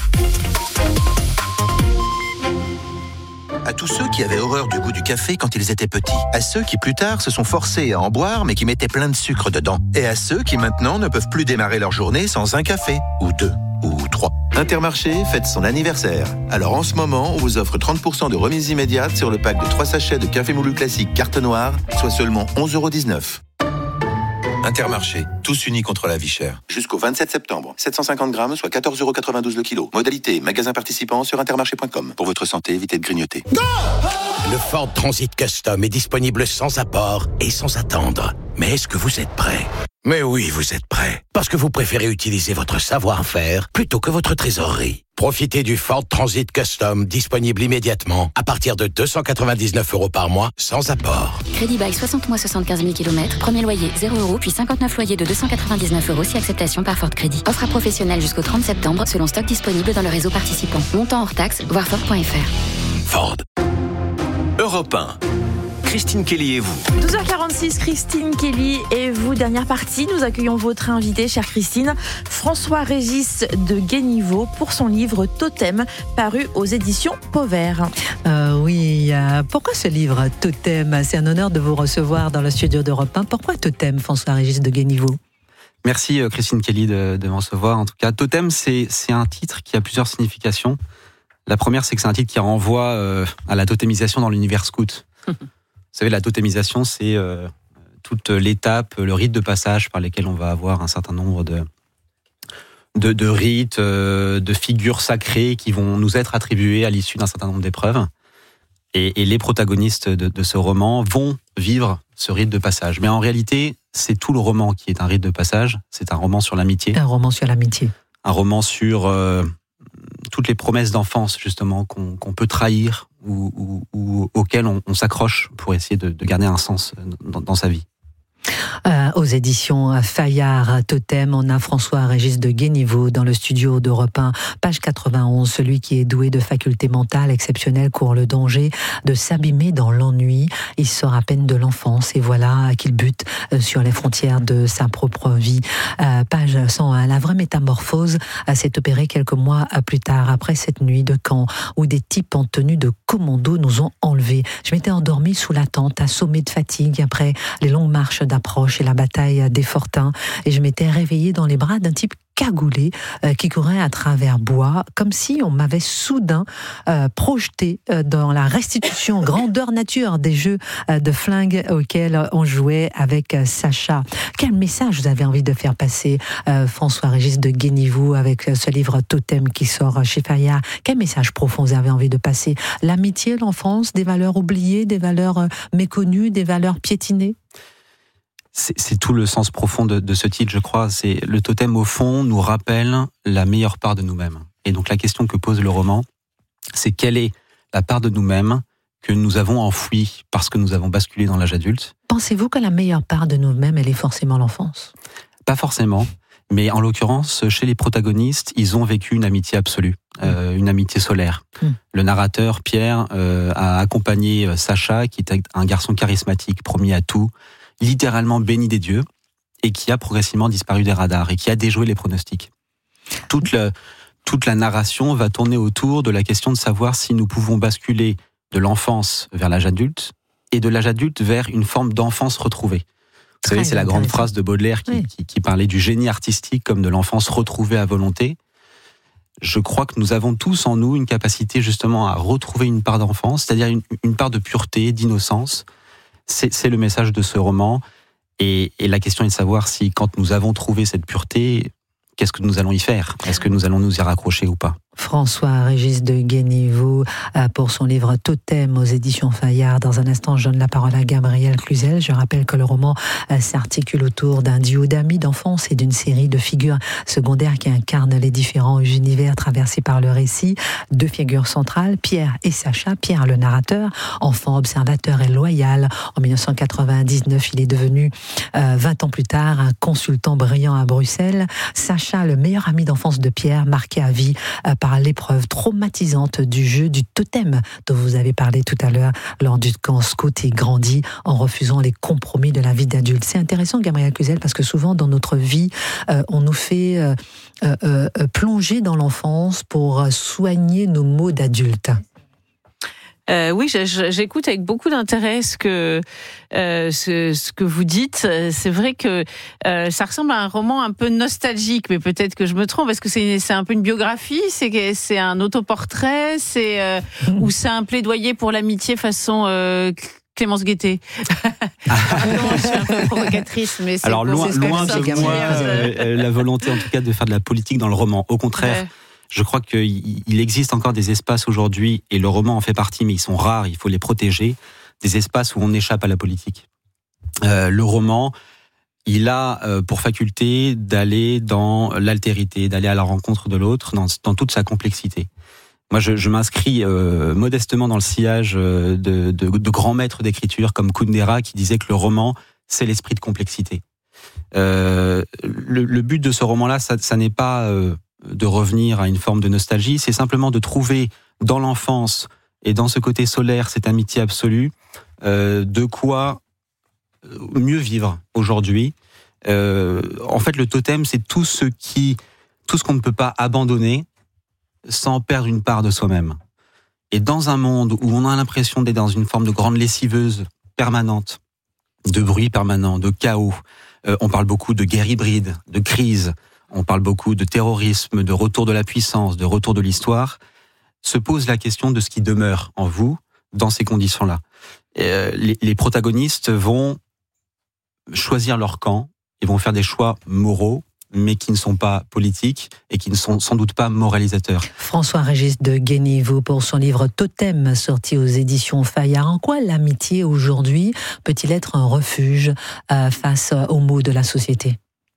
un. À tous ceux qui avaient horreur du goût du café quand ils étaient petits. À ceux qui plus tard se sont forcés à en boire mais qui mettaient plein de sucre dedans. Et à ceux qui maintenant ne peuvent plus démarrer leur journée sans un café, ou deux, ou trois. Intermarché fête son anniversaire. Alors en ce moment, on vous offre trente pour cent de remise immédiate sur le pack de trois sachets de café moulu classique carte noire, soit seulement onze euros dix-neuf. Intermarché, tous unis contre la vie chère. Jusqu'au vingt-sept septembre, sept cent cinquante grammes, soit quatorze euros quatre-vingt-douze le kilo. Modalité, magasin participant sur intermarché point com. Pour votre santé, évitez de grignoter. Le Ford Transit Custom est disponible sans apport et sans attendre. Mais est-ce que vous êtes prêts? Mais oui, vous êtes prêts. Parce que vous préférez utiliser votre savoir-faire plutôt que votre trésorerie. Profitez du Ford Transit Custom, disponible immédiatement, à partir de deux cent quatre-vingt-dix-neuf euros par mois, sans apport. Crédit bail soixante mois, soixante-quinze mille kilomètres. Premier loyer, zéro euros, puis cinquante-neuf loyers de deux cent quatre-vingt-dix-neuf euros si acceptation par Ford Crédit. Offre à professionnels jusqu'au trente septembre, selon stock disponible dans le réseau participant. Montant hors taxe, voir Ford point f r. Ford. Europe un. Christine Kelly et vous. douze heures quarante-six, Christine Kelly et vous. Dernière partie, nous accueillons votre invité, chère Christine, François-Régis de Guéniveau, pour son livre Totem, paru aux éditions Pauvert. Euh, oui, euh, pourquoi ce livre Totem ? C'est un honneur de vous recevoir dans le studio d'Europe un. Pourquoi Totem, François-Régis de Guéniveau ? Merci Christine Kelly de, de me recevoir. En tout cas, Totem, c'est, c'est un titre qui a plusieurs significations. La première, c'est que c'est un titre qui renvoie euh, à la totémisation dans l'univers scout. Vous savez, la totémisation, c'est euh, toute l'étape, le rite de passage par lesquels on va avoir un certain nombre de, de, de rites, euh, de figures sacrées qui vont nous être attribuées à l'issue d'un certain nombre d'épreuves. Et, et les protagonistes de, de ce roman vont vivre ce rite de passage. Mais en réalité, c'est tout le roman qui est un rite de passage. C'est un roman sur l'amitié. Un roman sur l'amitié. Un roman sur euh, toutes les promesses d'enfance, justement, qu'on, qu'on peut trahir ou, ou, ou auxquelles on, on s'accroche pour essayer de, de garder un sens dans, dans sa vie. Euh, aux éditions Fayard, Totem, on a François-Régis de Guéniveau dans le studio d'Europe un, page quatre-vingt-onze. Celui qui est doué de facultés mentales exceptionnelles court le danger de s'abîmer dans l'ennui. Il sort à peine de l'enfance et voilà qu'il bute sur les frontières de sa propre vie. Euh, page cent un, la vraie métamorphose s'est opérée quelques mois plus tard, après cette nuit de camp où des types en tenue de commando nous ont enlevés. Je m'étais endormi sous la tente, assommé de fatigue après les longues marches d'approche et la bataille des fortins, et je m'étais réveillée dans les bras d'un type cagoulé euh, qui courait à travers bois, comme si on m'avait soudain euh, projeté euh, dans la restitution grandeur nature des jeux euh, de flingue auxquels on jouait avec euh, Sacha. Quel message vous avez envie de faire passer, euh, François-Régis de Guéniveau, avec euh, ce livre Totem qui sort chez Fayard? Quel message profond vous avez envie de passer? L'amitié, l'enfance, des valeurs oubliées, des valeurs euh, méconnues, des valeurs piétinées? C'est, c'est tout le sens profond de, de ce titre, je crois. C'est le totem, au fond, nous rappelle la meilleure part de nous-mêmes. Et donc la question que pose le roman, c'est quelle est la part de nous-mêmes que nous avons enfouie parce que nous avons basculé dans l'âge adulte. Pensez-vous que la meilleure part de nous-mêmes, elle est forcément l'enfance? Pas forcément, mais en l'occurrence, chez les protagonistes, ils ont vécu une amitié absolue, mmh. euh, une amitié solaire. Mmh. Le narrateur, Pierre, euh, a accompagné Sacha, qui était un garçon charismatique, promis à tout, littéralement béni des dieux, et qui a progressivement disparu des radars, et qui a déjoué les pronostics. Toute, le, toute la narration va tourner autour de la question de savoir si nous pouvons basculer de l'enfance vers l'âge adulte, et de l'âge adulte vers une forme d'enfance retrouvée. Vous savez, c'est la grande phrase de Baudelaire qui, oui. qui, qui parlait du génie artistique comme de l'enfance retrouvée à volonté. Je crois que nous avons tous en nous une capacité justement à retrouver une part d'enfance, c'est-à-dire une, une part de pureté, d'innocence. C'est, c'est le message de ce roman. Et, et la question est de savoir si, quand nous avons trouvé cette pureté, qu'est-ce que nous allons y faire? Est-ce que nous allons nous y raccrocher ou pas? François-Régis de Guéniveau pour son livre Totem aux éditions Fayard. Dans un instant, je donne la parole à Gabriel Cluzel. Je rappelle que le roman s'articule autour d'un duo d'amis d'enfance et d'une série de figures secondaires qui incarnent les différents univers traversés par le récit. Deux figures centrales, Pierre et Sacha. Pierre, le narrateur, enfant observateur et loyal. En dix-neuf cent quatre-vingt-dix-neuf, il est devenu, euh, vingt ans plus tard, un consultant brillant à Bruxelles. Sacha, le meilleur ami d'enfance de Pierre, marqué à vie euh, par l'épreuve traumatisante du jeu du totem dont vous avez parlé tout à l'heure lors du camp scout. Et grandit en refusant les compromis de la vie d'adulte. C'est intéressant, Gabriel Cluzel, parce que souvent dans notre vie, euh, on nous fait euh, euh, euh, plonger dans l'enfance pour soigner nos maux d'adulte. Euh, oui, j'écoute avec beaucoup d'intérêt ce que euh, ce, ce que vous dites. C'est vrai que euh, ça ressemble à un roman un peu nostalgique, mais peut-être que je me trompe. Est-ce que c'est c'est un peu une biographie, c'est c'est un autoportrait, c'est euh, mmh. ou c'est un plaidoyer pour l'amitié façon euh, Clémence Guettet? Pardon, je suis un peu provocatrice, mais c'est alors loin, loin de moi euh, euh, la volonté, en tout cas, de faire de la politique dans le roman. Au contraire. Ouais. Je crois qu'il existe encore des espaces aujourd'hui, et le roman en fait partie, mais ils sont rares, il faut les protéger, des espaces où on échappe à la politique. Euh, le roman, il a euh, pour faculté d'aller dans l'altérité, d'aller à la rencontre de l'autre, dans, dans toute sa complexité. Moi, je, je m'inscris euh, modestement dans le sillage de, de, de grands maîtres d'écriture comme Kundera, qui disait que le roman, c'est l'esprit de complexité. Euh, le, le but de ce roman-là, ça, ça n'est pas... Euh, de revenir à une forme de nostalgie, c'est simplement de trouver dans l'enfance et dans ce côté solaire cette amitié absolue, euh, de quoi mieux vivre aujourd'hui. Euh, en fait, le totem, c'est tout ce qui, tout ce qu'on ne peut pas abandonner sans perdre une part de soi-même. Et dans un monde où on a l'impression d'être dans une forme de grande lessiveuse permanente, de bruit permanent, de chaos, euh, on parle beaucoup de guerre hybride, de crise, on parle beaucoup de terrorisme, de retour de la puissance, de retour de l'histoire, se pose la question de ce qui demeure en vous dans ces conditions-là. Euh, les, les protagonistes vont choisir leur camp, ils vont faire des choix moraux, mais qui ne sont pas politiques et qui ne sont sans doute pas moralisateurs. François-Régis de Guéniveau pour son livre Totem, sorti aux éditions Fayard. En quoi l'amitié aujourd'hui peut-il être un refuge euh, face aux maux de la société ?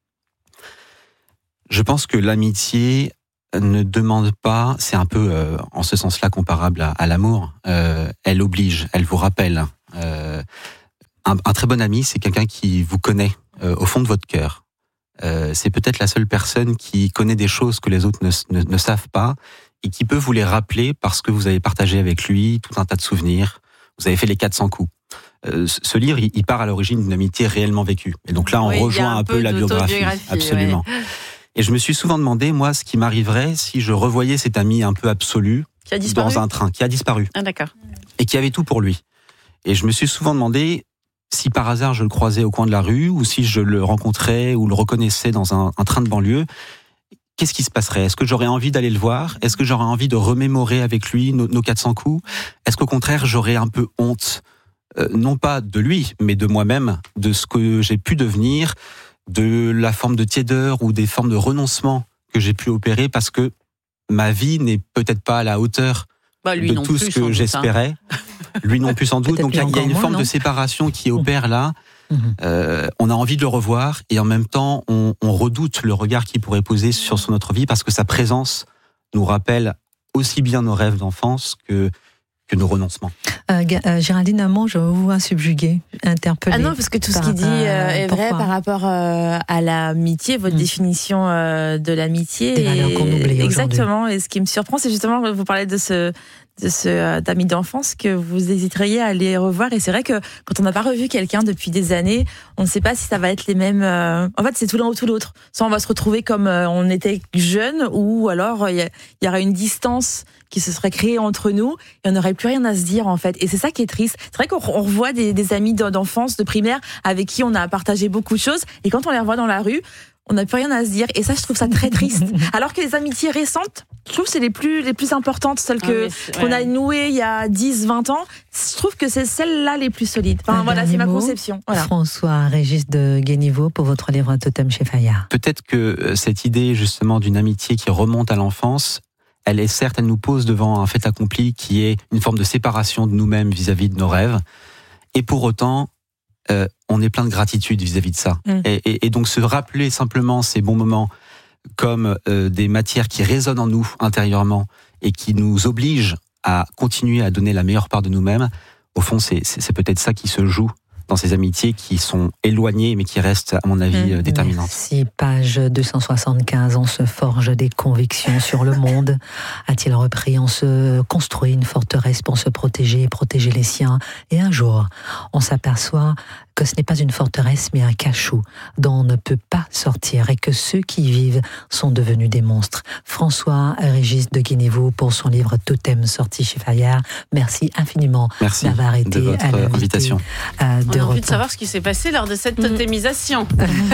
Je pense que l'amitié ne demande pas, c'est un peu euh, en ce sens-là comparable à, à l'amour, euh, elle oblige, elle vous rappelle. Euh, un, un très bon ami, c'est quelqu'un qui vous connaît euh, au fond de votre cœur. Euh, c'est peut-être la seule personne qui connaît des choses que les autres ne, ne, ne savent pas et qui peut vous les rappeler parce que vous avez partagé avec lui tout un tas de souvenirs, vous avez fait les quatre cents coups. Euh, ce livre, il, il part à l'origine d'une amitié réellement vécue. Et donc là, on oui, rejoint un, un peu, peu la biographie. Absolument. Ouais. Et je me suis souvent demandé, moi, ce qui m'arriverait si je revoyais cet ami un peu absolu qui a disparu dans un train, qui a disparu. Ah, d'accord. Et qui avait tout pour lui. Et je me suis souvent demandé si par hasard je le croisais au coin de la rue ou si je le rencontrais ou le reconnaissais dans un, un train de banlieue. Qu'est-ce qui se passerait ? Est-ce que j'aurais envie d'aller le voir ? Est-ce que j'aurais envie de remémorer avec lui nos, nos quatre cents coups ? Est-ce qu'au contraire, j'aurais un peu honte, euh, non pas de lui, mais de moi-même, de ce que j'ai pu devenir, de la forme de tiédeur ou des formes de renoncement que j'ai pu opérer parce que ma vie n'est peut-être pas à la hauteur bah, lui de non tout plus, ce que j'espérais. Hein. Lui non plus sans doute. Donc il y a, y a une moins, forme non de séparation qui opère là. Mmh. Euh, on a envie de le revoir et en même temps on, on redoute le regard qu'il pourrait poser sur, sur notre vie parce que sa présence nous rappelle aussi bien nos rêves d'enfance que que nos renoncements. Euh, euh, Géraldine Amand, je vous vois subjuguée, interpellée. Ah non, parce que tout ce qu'il dit euh, est pourquoi vrai par rapport euh, à l'amitié, votre mmh. définition euh, de l'amitié. Des valeurs qu'on oublie exactement. Aujourd'hui. Et ce qui me surprend, c'est justement que vous parlez de ce de ce euh, d'amis d'enfance que vous hésiteriez à aller revoir. Et c'est vrai que quand on n'a pas revu quelqu'un depuis des années, on ne sait pas si ça va être les mêmes. Euh... En fait, c'est tout l'un ou tout l'autre. Soit on va se retrouver comme euh, on était jeune, ou alors il y, y aura une distance qui se serait créée entre nous et on n'aurait plus rien à se dire en fait. Et c'est ça qui est triste. C'est vrai qu'on revoit des, des amis d'enfance, de primaire, avec qui on a partagé beaucoup de choses. Et quand on les revoit dans la rue, on n'a plus rien à se dire. Et ça, je trouve ça très triste. Alors que les amitiés récentes, je trouve que c'est les plus, les plus importantes, celles que, ah qu'on ouais. a nouées il y a dix, vingt ans. Je trouve que c'est celles-là les plus solides. Enfin, Un voilà, c'est ma conception. Voilà. François-Régis de Guéniveau pour votre livre Totem chez Fayard. Peut-être que cette idée, justement, d'une amitié qui remonte à l'enfance, elle est certes, elle nous pose devant un fait accompli qui est une forme de séparation de nous-mêmes vis-à-vis de nos rêves. Et pour autant, euh, on est plein de gratitude vis-à-vis de ça. Mmh. Et, et, et donc se rappeler simplement ces bons moments comme euh, des matières qui résonnent en nous intérieurement et qui nous obligent à continuer à donner la meilleure part de nous-mêmes, au fond, c'est, c'est, c'est peut-être ça qui se joue dans ces amitiés qui sont éloignées mais qui restent, à mon avis, mmh. déterminantes. Merci. Page deux cent soixante-quinze, on se forge des convictions sur le monde. A-t-il repris, on se construit une forteresse pour se protéger et protéger les siens. Et un jour, on s'aperçoit que ce n'est pas une forteresse mais un cachot dont on ne peut pas sortir et que ceux qui y vivent sont devenus des monstres. François-Régis de Guéniveau pour son livre Totem sorti chez Fayard. Merci infiniment Merci d'avoir été de votre à l'invité. Invitation. Euh, On a envie de savoir ce qui s'est passé lors de cette totémisation.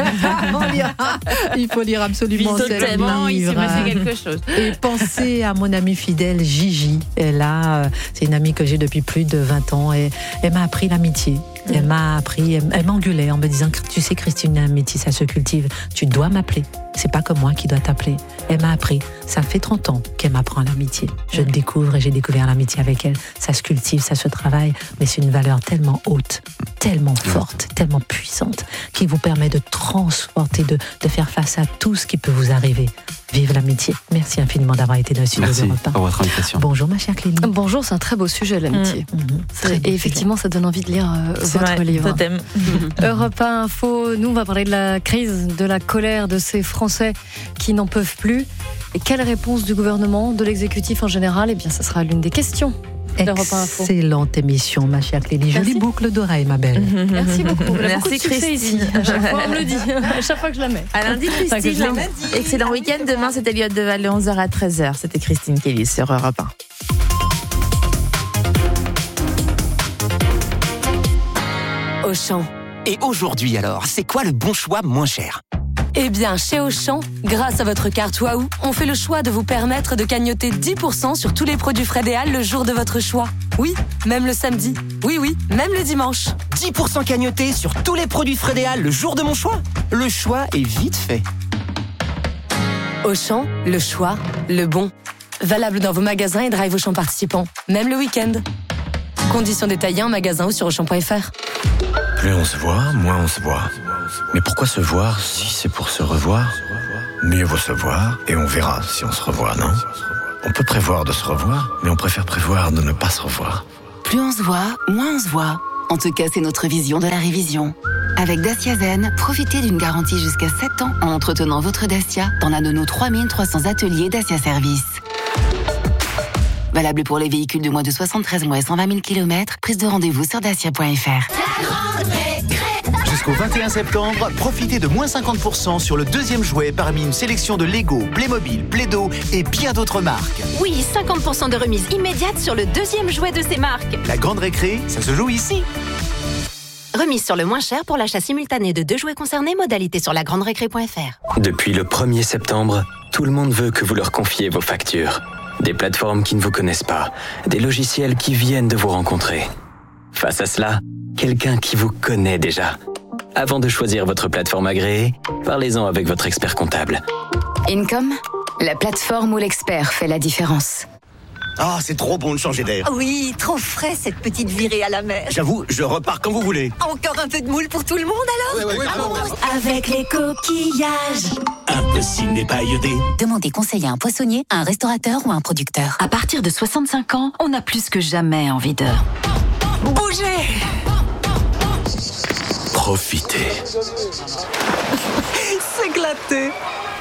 Il faut lire absolument ce livre. Il s'est passé quelque chose. Et pensez à mon amie fidèle Gigi. Elle a, c'est une amie que j'ai depuis plus de vingt ans et elle m'a appris l'amitié. Elle m'a appris, elle, elle m'engueulait en me disant, tu sais Christine, l'amitié ça se cultive, tu dois m'appeler, c'est pas que moi qui dois t'appeler. Elle m'a appris, ça fait trente ans qu'elle m'apprend l'amitié. Je le découvre et j'ai découvert l'amitié avec elle. Ça se cultive, ça se travaille, mais c'est une valeur tellement haute, tellement forte, tellement puissante, qui vous permet de transporter, de, de faire face à tout ce qui peut vous arriver. Vive l'amitié. Merci infiniment d'avoir été dans le studio Merci de Europe un. pour votre invitation. Bonjour ma chère Clélie. Bonjour, c'est un très beau sujet l'amitié. Mmh, mmh, très et effectivement, sujet. Ça donne envie de lire euh, votre vrai, livre. Totem. Europe un Info, nous on va parler de la crise, de la colère de ces Français qui n'en peuvent plus. Et quelle réponse du gouvernement, de l'exécutif en général ? Eh bien, ça sera l'une des questions d'Europe un Info. Excellente émission, ma chère Clélie. Jolie boucle d'oreille, ma belle. Merci beaucoup. On a Merci, beaucoup de succès ici. À chaque fois, on me le dit. À chaque fois que je la mets. À lundi, Christine. Enfin, que je la mets. Excellent week-end. Demain, c'est Elliott Deval de onze heures à treize heures. C'était Christine Kelly sur Europe un. Auchan. Et aujourd'hui alors, c'est quoi le bon choix moins cher ? Eh bien, chez Auchan, grâce à votre carte Waouh, on fait le choix de vous permettre de cagnotter dix pour cent sur tous les produits Frédéal le jour de votre choix. Oui, même le samedi. Oui, oui, même le dimanche. dix pour cent cagnotés sur tous les produits Frédéal le jour de mon choix ? Le choix est vite fait. Auchan, le choix, le bon. Valable dans vos magasins et drive Auchan participants, même le week-end. Conditions détaillées en magasin ou sur auchan point f r. Plus on se voit, moins on se voit. Mais pourquoi se voir si c'est pour se revoir ? Mieux vaut se voir et on verra si on se revoit, non ? On peut prévoir de se revoir, mais on préfère prévoir de ne pas se revoir. Plus on se voit, moins on se voit. En tout cas, c'est notre vision de la révision. Avec Dacia Zen, profitez d'une garantie jusqu'à sept ans en entretenant votre Dacia dans l'un de nos trois mille trois cents ateliers Dacia Service. Valable pour les véhicules de moins de soixante-treize mois et cent vingt mille kilomètres. Prise de rendez-vous sur dacia point f r. Jusqu'au vingt et un septembre, profitez de moins cinquante pour cent sur le deuxième jouet parmi une sélection de Lego, Playmobil, Play-Doh et bien d'autres marques. Oui, cinquante pour cent de remise immédiate sur le deuxième jouet de ces marques. La grande récré, ça se joue ici. Remise sur le moins cher pour l'achat simultané de deux jouets concernés, modalité sur la grande récré point f r. Depuis le premier septembre, tout le monde veut que vous leur confiez vos factures. Des plateformes qui ne vous connaissent pas, des logiciels qui viennent de vous rencontrer. Face à cela, quelqu'un qui vous connaît déjà. Avant de choisir votre plateforme agréée, parlez-en avec votre expert comptable. Income, la plateforme où l'expert fait la différence. Ah, c'est trop bon de changer d'air. Oui, trop frais cette petite virée à la mer. J'avoue, je repars quand vous voulez. Encore un peu de moule pour tout le monde alors ? Oui, oui, oui. Avec les coquillages. Un piscine des pailletés. Demandez conseil à un poissonnier, à un restaurateur ou à un producteur. À partir de soixante-cinq ans, on a plus que jamais envie de bouger. Profitez. S'éclater.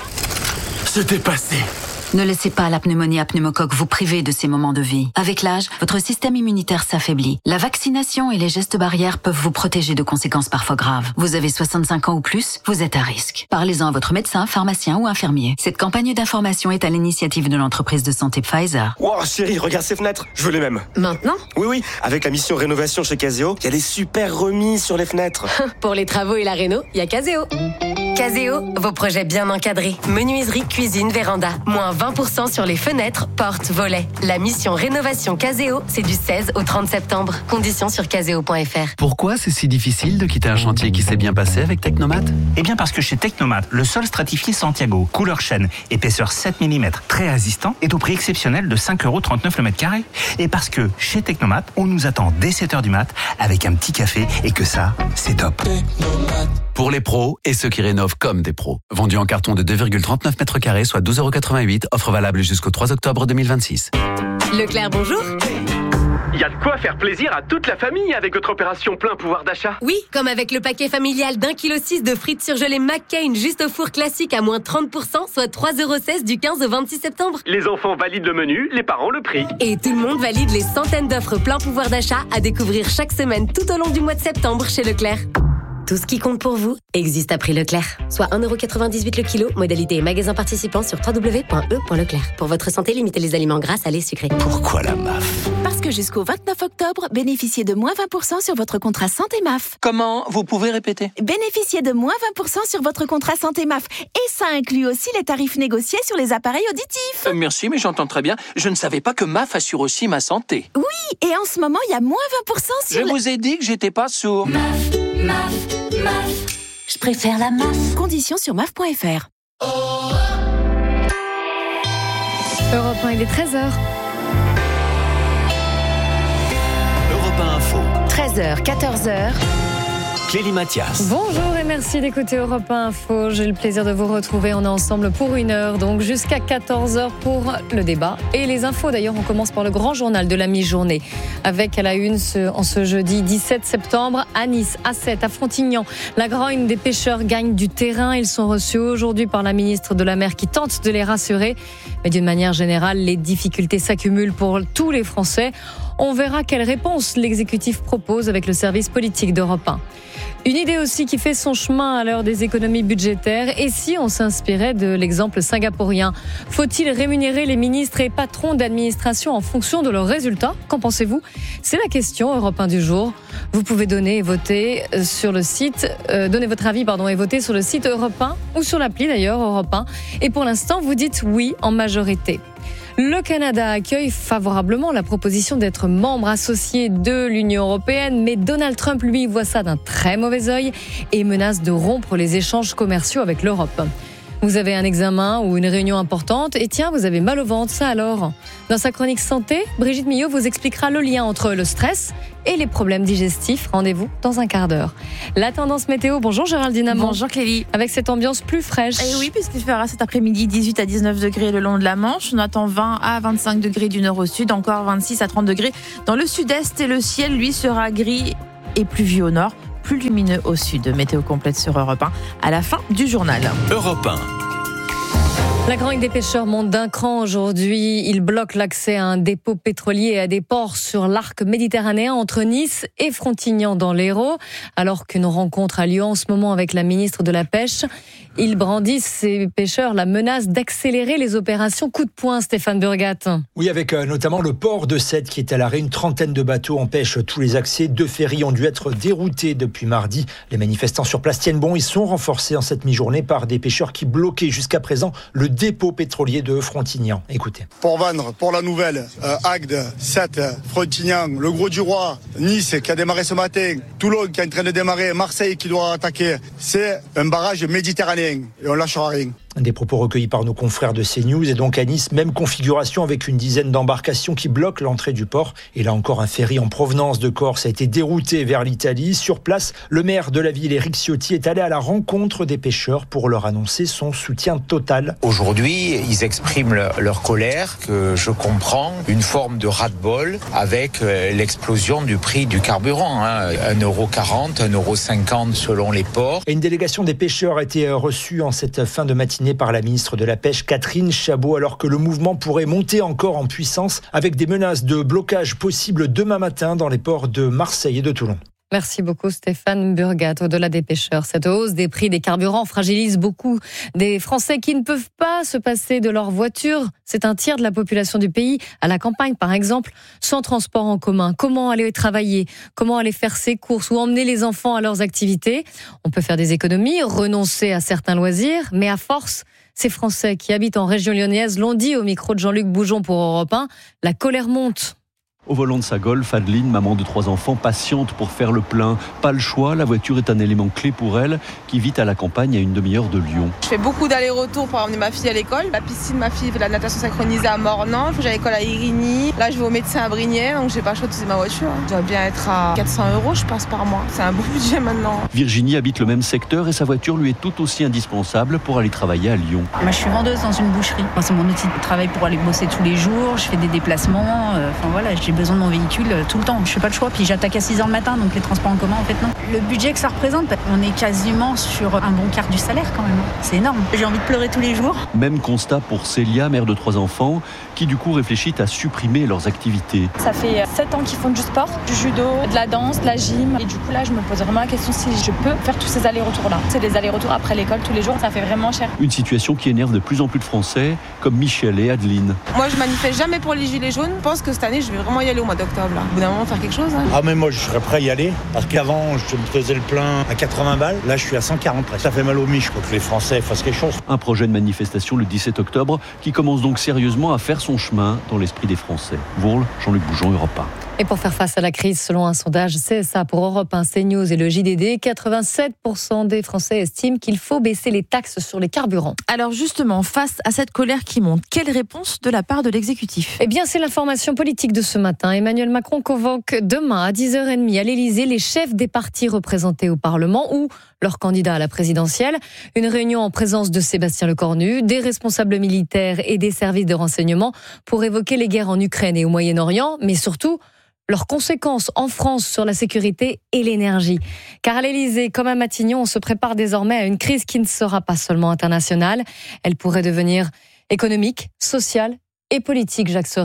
Se dépasser. Ne laissez pas la pneumonie à pneumocoque vous priver de ces moments de vie. Avec l'âge, votre système immunitaire s'affaiblit. La vaccination et les gestes barrières peuvent vous protéger de conséquences parfois graves. Vous avez soixante-cinq ans ou plus, vous êtes à risque. Parlez-en à votre médecin, pharmacien ou infirmier. Cette campagne d'information est à l'initiative de l'entreprise de santé Pfizer. Wow, chérie, regarde ces fenêtres. Je veux les mêmes. Maintenant ? Oui, oui. Avec la mission rénovation chez Caseo, il y a des super remises sur les fenêtres. Pour les travaux et la réno, il y a Caseo. Caseo, vos projets bien encadrés. Menuiserie, cuisine, véranda. Moins vingt pour cent sur les fenêtres, portes, volets. La mission rénovation Caseo, c'est du seize au trente septembre. Conditions sur caseo point f r. Pourquoi c'est si difficile de quitter un chantier qui s'est bien passé avec Technomat ? Eh bien parce que chez Technomat, le sol stratifié Santiago, couleur chêne, épaisseur sept millimètres, très résistant, est au prix exceptionnel de cinq euros trente-neuf le mètre carré. Et parce que chez Technomat, on nous attend dès sept heures du mat avec un petit café et que ça, c'est top. Pour les pros et ceux qui rénovent comme des pros. Vendu en carton de deux virgule trente-neuf mètres carrés, soit douze euros quatre-vingt-huit. Offre valable jusqu'au trois octobre deux mille vingt-six. Leclerc, bonjour. Il y a de quoi faire plaisir à toute la famille avec votre opération plein pouvoir d'achat. Oui, comme avec le paquet familial d'un kilo six de frites surgelées McCain juste au four classique à moins trente pour cent, soit trois euros seize du quinze au vingt-six septembre. Les enfants valident le menu, les parents le prix. Et tout le monde valide les centaines d'offres plein pouvoir d'achat à découvrir chaque semaine tout au long du mois de septembre chez Leclerc. Tout ce qui compte pour vous existe à prix Leclerc. Soit un euro quatre-vingt-dix-huit le kilo, modalité et magasin participant sur w w w point e point leclerc. Pour votre santé, limitez les aliments gras, salés, sucrés. Pourquoi la M A F ? Parce que jusqu'au vingt-neuf octobre, bénéficiez de moins vingt pour cent sur votre contrat santé M A F. Comment ? Vous pouvez répéter ? Bénéficiez de moins vingt pour cent sur votre contrat santé M A F. Et ça inclut aussi les tarifs négociés sur les appareils auditifs. Euh, merci, mais j'entends très bien. Je ne savais pas que M A F assure aussi ma santé. Oui, et en ce moment, il y a moins vingt pour cent sur... Je le... vous ai dit que j'étais pas sourd. M A F, M A F, M A F. Je préfère la M A F. Conditions sur M A F point f r. Europe un, il est treize heures. Europe un Info. treize heures, quatorze heures. Clélie Mathias. Bonjour et merci d'écouter Europe un Info. J'ai le plaisir de vous retrouver. On est ensemble pour une heure, donc jusqu'à quatorze heures pour le débat et les infos. D'ailleurs, on commence par le grand journal de la mi-journée avec à la une ce, en ce jeudi dix-sept septembre à Nice, à Sète, à Frontignan. La grogne des pêcheurs gagne du terrain. Ils sont reçus aujourd'hui par la ministre de la Mer qui tente de les rassurer. Mais d'une manière générale, les difficultés s'accumulent pour tous les Français. On verra quelle réponse l'exécutif propose avec le service politique d'Europe un. Une idée aussi qui fait son chemin à l'heure des économies budgétaires. Et si on s'inspirait de l'exemple singapourien ? Faut-il rémunérer les ministres et patrons d'administration en fonction de leurs résultats ? Qu'en pensez-vous ? C'est la question Europe un du jour. Vous pouvez donner et voter sur le site, euh, donner votre avis pardon, et voter sur le site Europe un ou sur l'appli d'ailleurs Europe un. Et pour l'instant, vous dites oui en majorité. Le Canada accueille favorablement la proposition d'être membre associé de l'Union européenne, mais Donald Trump, lui, voit ça d'un très mauvais œil et menace de rompre les échanges commerciaux avec l'Europe. Vous avez un examen ou une réunion importante et tiens, vous avez mal au ventre, ça alors ? Dans sa chronique santé, Brigitte Millot vous expliquera le lien entre le stress et les problèmes digestifs. Rendez-vous dans un quart d'heure. La tendance météo, bonjour Géraldine Amand. Bonjour Clélie. Avec cette ambiance plus fraîche. Et oui, puisqu'il fera cet après-midi dix-huit à dix-neuf degrés le long de la Manche. On attend vingt à vingt-cinq degrés du nord au sud, encore vingt-six à trente degrés dans le sud-est. Et le ciel, lui, sera gris et pluvieux au nord, plus lumineux au sud. Météo complète sur Europe un à la fin du journal. Europe un. La grogne des pêcheurs monte d'un cran aujourd'hui. Il bloque l'accès à un dépôt pétrolier et à des ports sur l'arc méditerranéen entre Nice et Frontignan dans l'Hérault. Alors qu'une rencontre a lieu en ce moment avec la ministre de la Pêche, ils brandissent, ces pêcheurs, la menace d'accélérer les opérations coup de poing, Stéphane Burgat. Oui, avec euh, notamment le port de Sète qui est à l'arrêt. Une trentaine de bateaux empêchent tous les accès. Deux ferries ont dû être déroutés depuis mardi. Les manifestants sur place tiennent bon. Ils sont renforcés en cette mi-journée par des pêcheurs qui bloquaient jusqu'à présent le dépôt pétrolier de Frontignan. Écoutez. Pour vendre, pour la nouvelle, euh, Agde, Sète, Frontignan, le Gros du Roi, Nice qui a démarré ce matin, Toulon qui est en train de démarrer, Marseille qui doit attaquer. C'est un barrage méditerranéen et on lâchera rien. Des propos recueillis par nos confrères de CNews. Et donc à Nice, même configuration avec une dizaine d'embarcations qui bloquent l'entrée du port. Et là encore, un ferry en provenance de Corse a été dérouté vers l'Italie. Sur place, le maire de la ville, Éric Ciotti, est allé à la rencontre des pêcheurs pour leur annoncer son soutien total. Aujourd'hui, ils expriment leur colère, que je comprends, une forme de ras-de-bol avec l'explosion du prix du carburant. Hein. un euro quarante, un euro cinquante selon les ports. Et une délégation des pêcheurs a été reçue en cette fin de matinée par la ministre de la Pêche, Catherine Chabot, alors que le mouvement pourrait monter encore en puissance avec des menaces de blocage possibles demain matin dans les ports de Marseille et de Toulon. Merci beaucoup Stéphane Burgat. Au-delà des pêcheurs, cette hausse des prix des carburants fragilise beaucoup des Français qui ne peuvent pas se passer de leur voiture. C'est un tiers de la population du pays, à la campagne par exemple, sans transport en commun. Comment aller travailler ? Comment aller faire ses courses ou emmener les enfants à leurs activités ? On peut faire des économies, renoncer à certains loisirs, mais à force, ces Français qui habitent en région lyonnaise l'ont dit au micro de Jean-Luc Boujon pour Europe un, la colère monte. Au volant de sa Golf, Adeline, maman de trois enfants, patiente pour faire le plein. Pas le choix, la voiture est un élément clé pour elle, qui vit à la campagne à une demi-heure de Lyon. Je fais beaucoup d'allers-retours pour emmener ma fille à l'école. La piscine, ma fille fait la natation synchronisée à Mornan. J'ai l'école à Irigny. Là, je vais au médecin à Brignais, donc j'ai pas le choix d'utiliser ma voiture. Je dois bien être à quatre cents euros, je pense, par mois. C'est un beau budget maintenant. Virginie habite le même secteur et sa voiture lui est tout aussi indispensable pour aller travailler à Lyon. Moi, je suis vendeuse dans une boucherie. Moi, c'est mon outil de travail pour aller bosser tous les jours. Je fais des déplacements. Euh, enfin voilà, j'ai besoin de mon véhicule tout le temps, je fais pas le choix, puis j'attaque à six heures le matin, donc les transports en commun en fait non. Le budget que ça représente, on est quasiment sur un bon quart du salaire quand même, c'est énorme. J'ai envie de pleurer tous les jours. Même constat pour Célia, mère de trois enfants, qui du coup réfléchit à supprimer leurs activités. Ça fait sept ans qu'ils font du sport, du judo, de la danse, de la gym, et du coup là je me pose vraiment la question si je peux faire tous ces allers-retours là. C'est des allers-retours après l'école tous les jours, ça fait vraiment cher. Une situation qui énerve de plus en plus de Français, comme Michel et Adeline. Moi je manifeste jamais pour les gilets jaunes, je pense que cette année je vais vraiment y aller au mois d'octobre là. Au bout d'un moment faire quelque chose. Hein. Ah mais moi je serais prêt à y aller, parce qu'avant je me faisais le plein à quatre-vingts balles, là je suis à cent quarante. Ça fait mal aux miches pour que les Français fassent quelque chose. Un projet de manifestation le dix-sept octobre qui commence donc sérieusement à faire son chemin dans l'esprit des Français. Vourles, Jean-Luc Boujon, Europe un. Et pour faire face à la crise, selon un sondage C S A pour Europe un, CNews et le J D D, quatre-vingt-sept pour cent des Français estiment qu'il faut baisser les taxes sur les carburants. Alors justement, face à cette colère qui monte, quelle réponse de la part de l'exécutif ? Eh bien, c'est l'information politique de ce matin. Emmanuel Macron convoque demain à dix heures trente à l'Élysée les chefs des partis représentés au Parlement ou leurs candidats à la présidentielle. Une réunion en présence de Sébastien Lecornu, des responsables militaires et des services de renseignement pour évoquer les guerres en Ukraine et au Moyen-Orient, mais surtout leurs conséquences en France sur la sécurité et l'énergie. Car à l'Élysée, comme à Matignon, on se prépare désormais à une crise qui ne sera pas seulement internationale. Elle pourrait devenir économique, sociale et politique, Jacques Serret.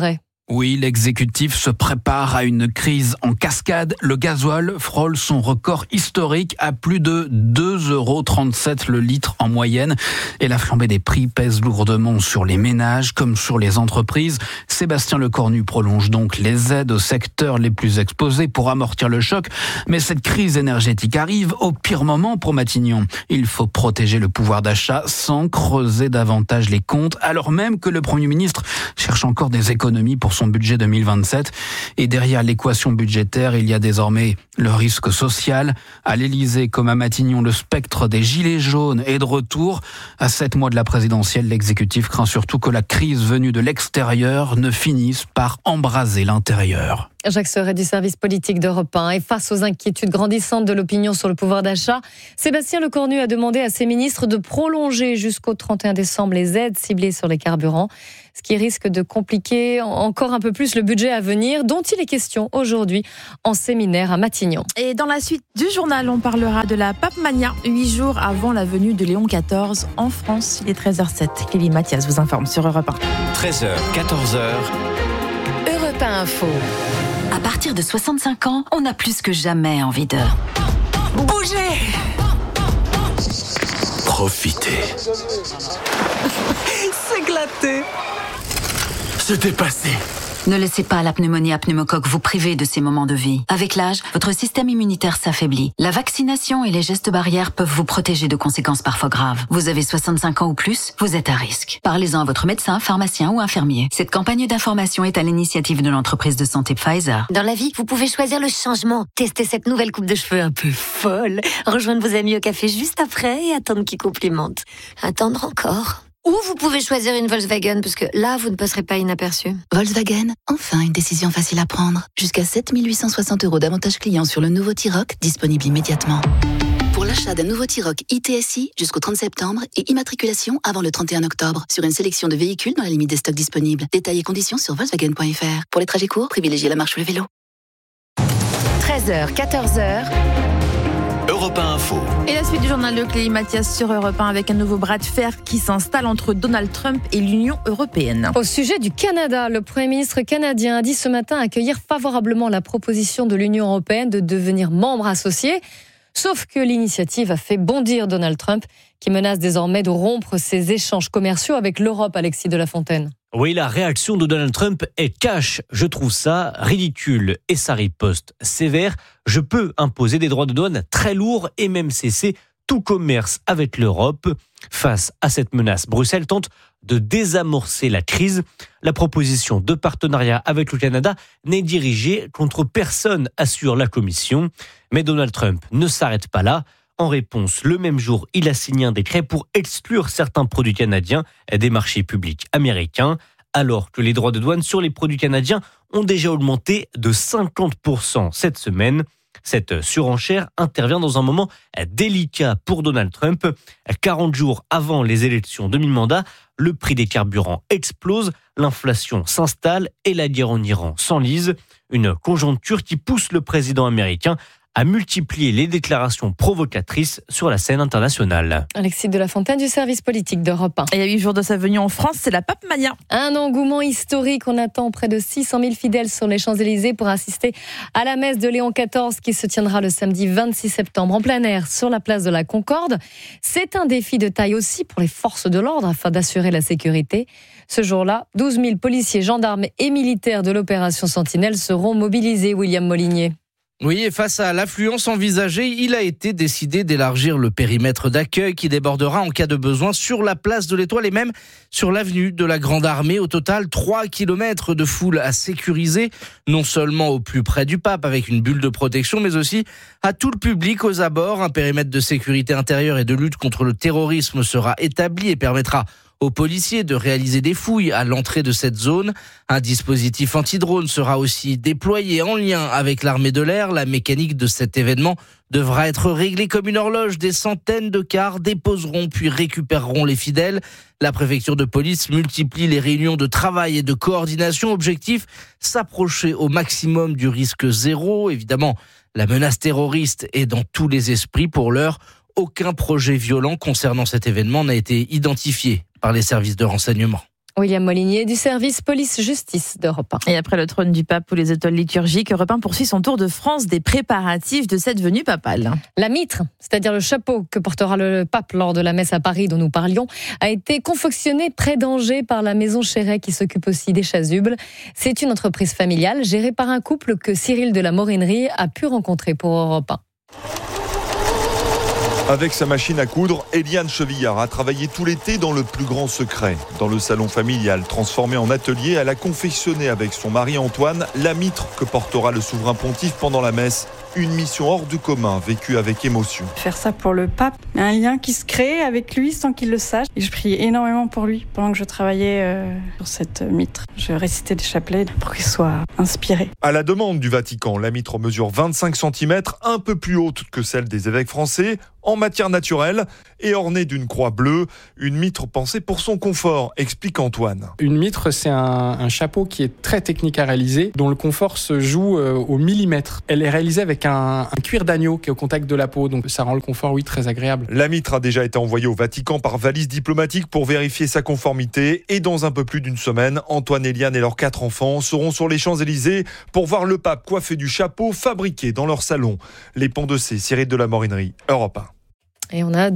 Oui, l'exécutif se prépare à une crise en cascade. Le gasoil frôle son record historique à plus de deux euros trente-sept le litre en moyenne. Et la flambée des prix pèse lourdement sur les ménages comme sur les entreprises. Sébastien Lecornu prolonge donc les aides aux secteurs les plus exposés pour amortir le choc. Mais cette crise énergétique arrive au pire moment pour Matignon. Il faut protéger le pouvoir d'achat sans creuser davantage les comptes, alors même que le Premier ministre cherche encore des économies pour son budget deux mille vingt-sept. Et derrière l'équation budgétaire, il y a désormais le risque social. À l'Élysée comme à Matignon, le spectre des gilets jaunes est de retour. À sept mois de la présidentielle, l'exécutif craint surtout que la crise venue de l'extérieur ne finisse par embraser l'intérieur. Jacques Serret du service politique d'Europe un. Et face aux inquiétudes grandissantes de l'opinion sur le pouvoir d'achat, Sébastien Lecornu a demandé à ses ministres de prolonger jusqu'au trente et un décembre les aides ciblées sur les carburants, ce qui risque de compliquer encore un peu plus le budget à venir, dont il est question aujourd'hui en séminaire à Matignon. Et dans la suite du journal, on parlera de la Papemania, huit jours avant la venue de Léon quatorze en France. Il est treize heures zéro sept. Clélie Mathias vous informe sur Europe un. treize heures, quatorze heures. Europe un Info. À partir de soixante-cinq ans, on a plus que jamais envie de bouger. Profiter. S'éclater. Se dépasser. Ne laissez pas la pneumonie à pneumocoque vous priver de ces moments de vie. Avec l'âge, votre système immunitaire s'affaiblit. La vaccination et les gestes barrières peuvent vous protéger de conséquences parfois graves. Vous avez soixante-cinq ans ou plus, vous êtes à risque. Parlez-en à votre médecin, pharmacien ou infirmier. Cette campagne d'information est à l'initiative de l'entreprise de santé Pfizer. Dans la vie, vous pouvez choisir le changement. Testez cette nouvelle coupe de cheveux un peu folle. Rejoindre vos amis au café juste après et attendre qu'ils complimentent. Attendre encore. Ou vous pouvez choisir une Volkswagen, parce que là, vous ne passerez pas inaperçu. Volkswagen, enfin une décision facile à prendre. Jusqu'à sept mille huit cent soixante euros d'avantages clients sur le nouveau T-Roc, disponible immédiatement. Pour l'achat d'un nouveau T-Roc I T S I jusqu'au trente septembre et immatriculation avant le trente et un octobre, sur une sélection de véhicules dans la limite des stocks disponibles. Détails et conditions sur Volkswagen point F R. Pour les trajets courts, privilégiez la marche ou le vélo. treize heures, quatorze heures. Europe un Info. Et la suite du journal de Clélie Mathias sur Europe un avec un nouveau bras de fer qui s'installe entre Donald Trump et l'Union européenne. Au sujet du Canada, le Premier ministre canadien a dit ce matin accueillir favorablement la proposition de l'Union européenne de devenir membre associé. Sauf que l'initiative a fait bondir Donald Trump, qui menace désormais de rompre ses échanges commerciaux avec l'Europe, Alexis de la Fontaine. Oui, la réaction de Donald Trump est cash. Je trouve ça ridicule et sa riposte sévère. Je peux imposer des droits de douane très lourds et même cesser tout commerce avec l'Europe. Face à cette menace, Bruxelles tente de désamorcer la crise. La proposition de partenariat avec le Canada n'est dirigée contre personne, assure la Commission. Mais Donald Trump ne s'arrête pas là. En réponse, le même jour, il a signé un décret pour exclure certains produits canadiens des marchés publics américains, alors que les droits de douane sur les produits canadiens ont déjà augmenté de cinquante pour cent cette semaine. Cette surenchère intervient dans un moment délicat pour Donald Trump. quarante jours avant les élections de mi-mandat, le prix des carburants explose, l'inflation s'installe et la guerre en Iran s'enlise. Une conjoncture qui pousse le président américain à multiplier les déclarations provocatrices sur la scène internationale. Alexis de la Fontaine du service politique d'Europe un. Et à huit jours de sa venue en France, c'est la Papemania. Un engouement historique. On attend près de six cent mille fidèles sur les Champs-Élysées pour assister à la messe de Léon quatorze qui se tiendra le samedi vingt-six septembre en plein air sur la place de la Concorde. C'est un défi de taille aussi pour les forces de l'ordre afin d'assurer la sécurité. Ce jour-là, douze mille policiers, gendarmes et militaires de l'opération Sentinelle seront mobilisés, William Molinier. Oui, et face à l'affluence envisagée, il a été décidé d'élargir le périmètre d'accueil qui débordera en cas de besoin sur la place de l'Étoile et même sur l'avenue de la Grande Armée. Au total, trois kilomètres de foule à sécuriser, non seulement au plus près du pape avec une bulle de protection, mais aussi à tout le public aux abords. Un périmètre de sécurité intérieure et de lutte contre le terrorisme sera établi et permettra aux policiers de réaliser des fouilles à l'entrée de cette zone. Un dispositif anti-drone sera aussi déployé en lien avec l'armée de l'air. La mécanique de cet événement devra être réglée comme une horloge. Des centaines de cars déposeront puis récupéreront les fidèles. La préfecture de police multiplie les réunions de travail et de coordination. Objectif, s'approcher au maximum du risque zéro. Évidemment, la menace terroriste est dans tous les esprits. Pour l'heure, aucun projet violent concernant cet événement n'a été identifié par les services de renseignement. William Molinier du service police-justice d'Europe un. Et après le trône du pape ou les étoiles liturgiques, Europe un poursuit son tour de France des préparatifs de cette venue papale. La mitre, c'est-à-dire le chapeau que portera le pape lors de la messe à Paris dont nous parlions, a été confectionné près d'Angers par la maison Chéret qui s'occupe aussi des chasubles. C'est une entreprise familiale gérée par un couple que Cyril de la Morinerie a pu rencontrer pour Europe un. Avec sa machine à coudre, Eliane Chevillard a travaillé tout l'été dans le plus grand secret. Dans le salon familial transformé en atelier, elle a confectionné avec son mari Antoine la mitre que portera le souverain pontife pendant la messe. Une mission hors du commun, vécue avec émotion. Faire ça pour le pape, un lien qui se crée avec lui sans qu'il le sache. Et je priais énormément pour lui pendant que je travaillais euh, sur cette mitre. Je récitais des chapelets pour qu'il soit inspiré. À la demande du Vatican, la mitre mesure vingt-cinq centimètres, un peu plus haute que celle des évêques français, en matière naturelle et ornée d'une croix bleue. Une mitre pensée pour son confort, explique Antoine. Une mitre, c'est un, un chapeau qui est très technique à réaliser, dont le confort se joue euh, au millimètre. Elle est réalisée avec un, un cuir d'agneau qui est au contact de la peau, donc ça rend le confort, oui, très agréable. La mitre a déjà été envoyée au Vatican par valise diplomatique pour vérifier sa conformité. Et dans un peu plus d'une semaine, Antoine, Eliane et leurs quatre enfants seront sur les Champs-Élysées pour voir le pape coiffé du chapeau fabriqué dans leur salon. Les Ponts de C, Cyril de la Morinerie, Europe un. Et on a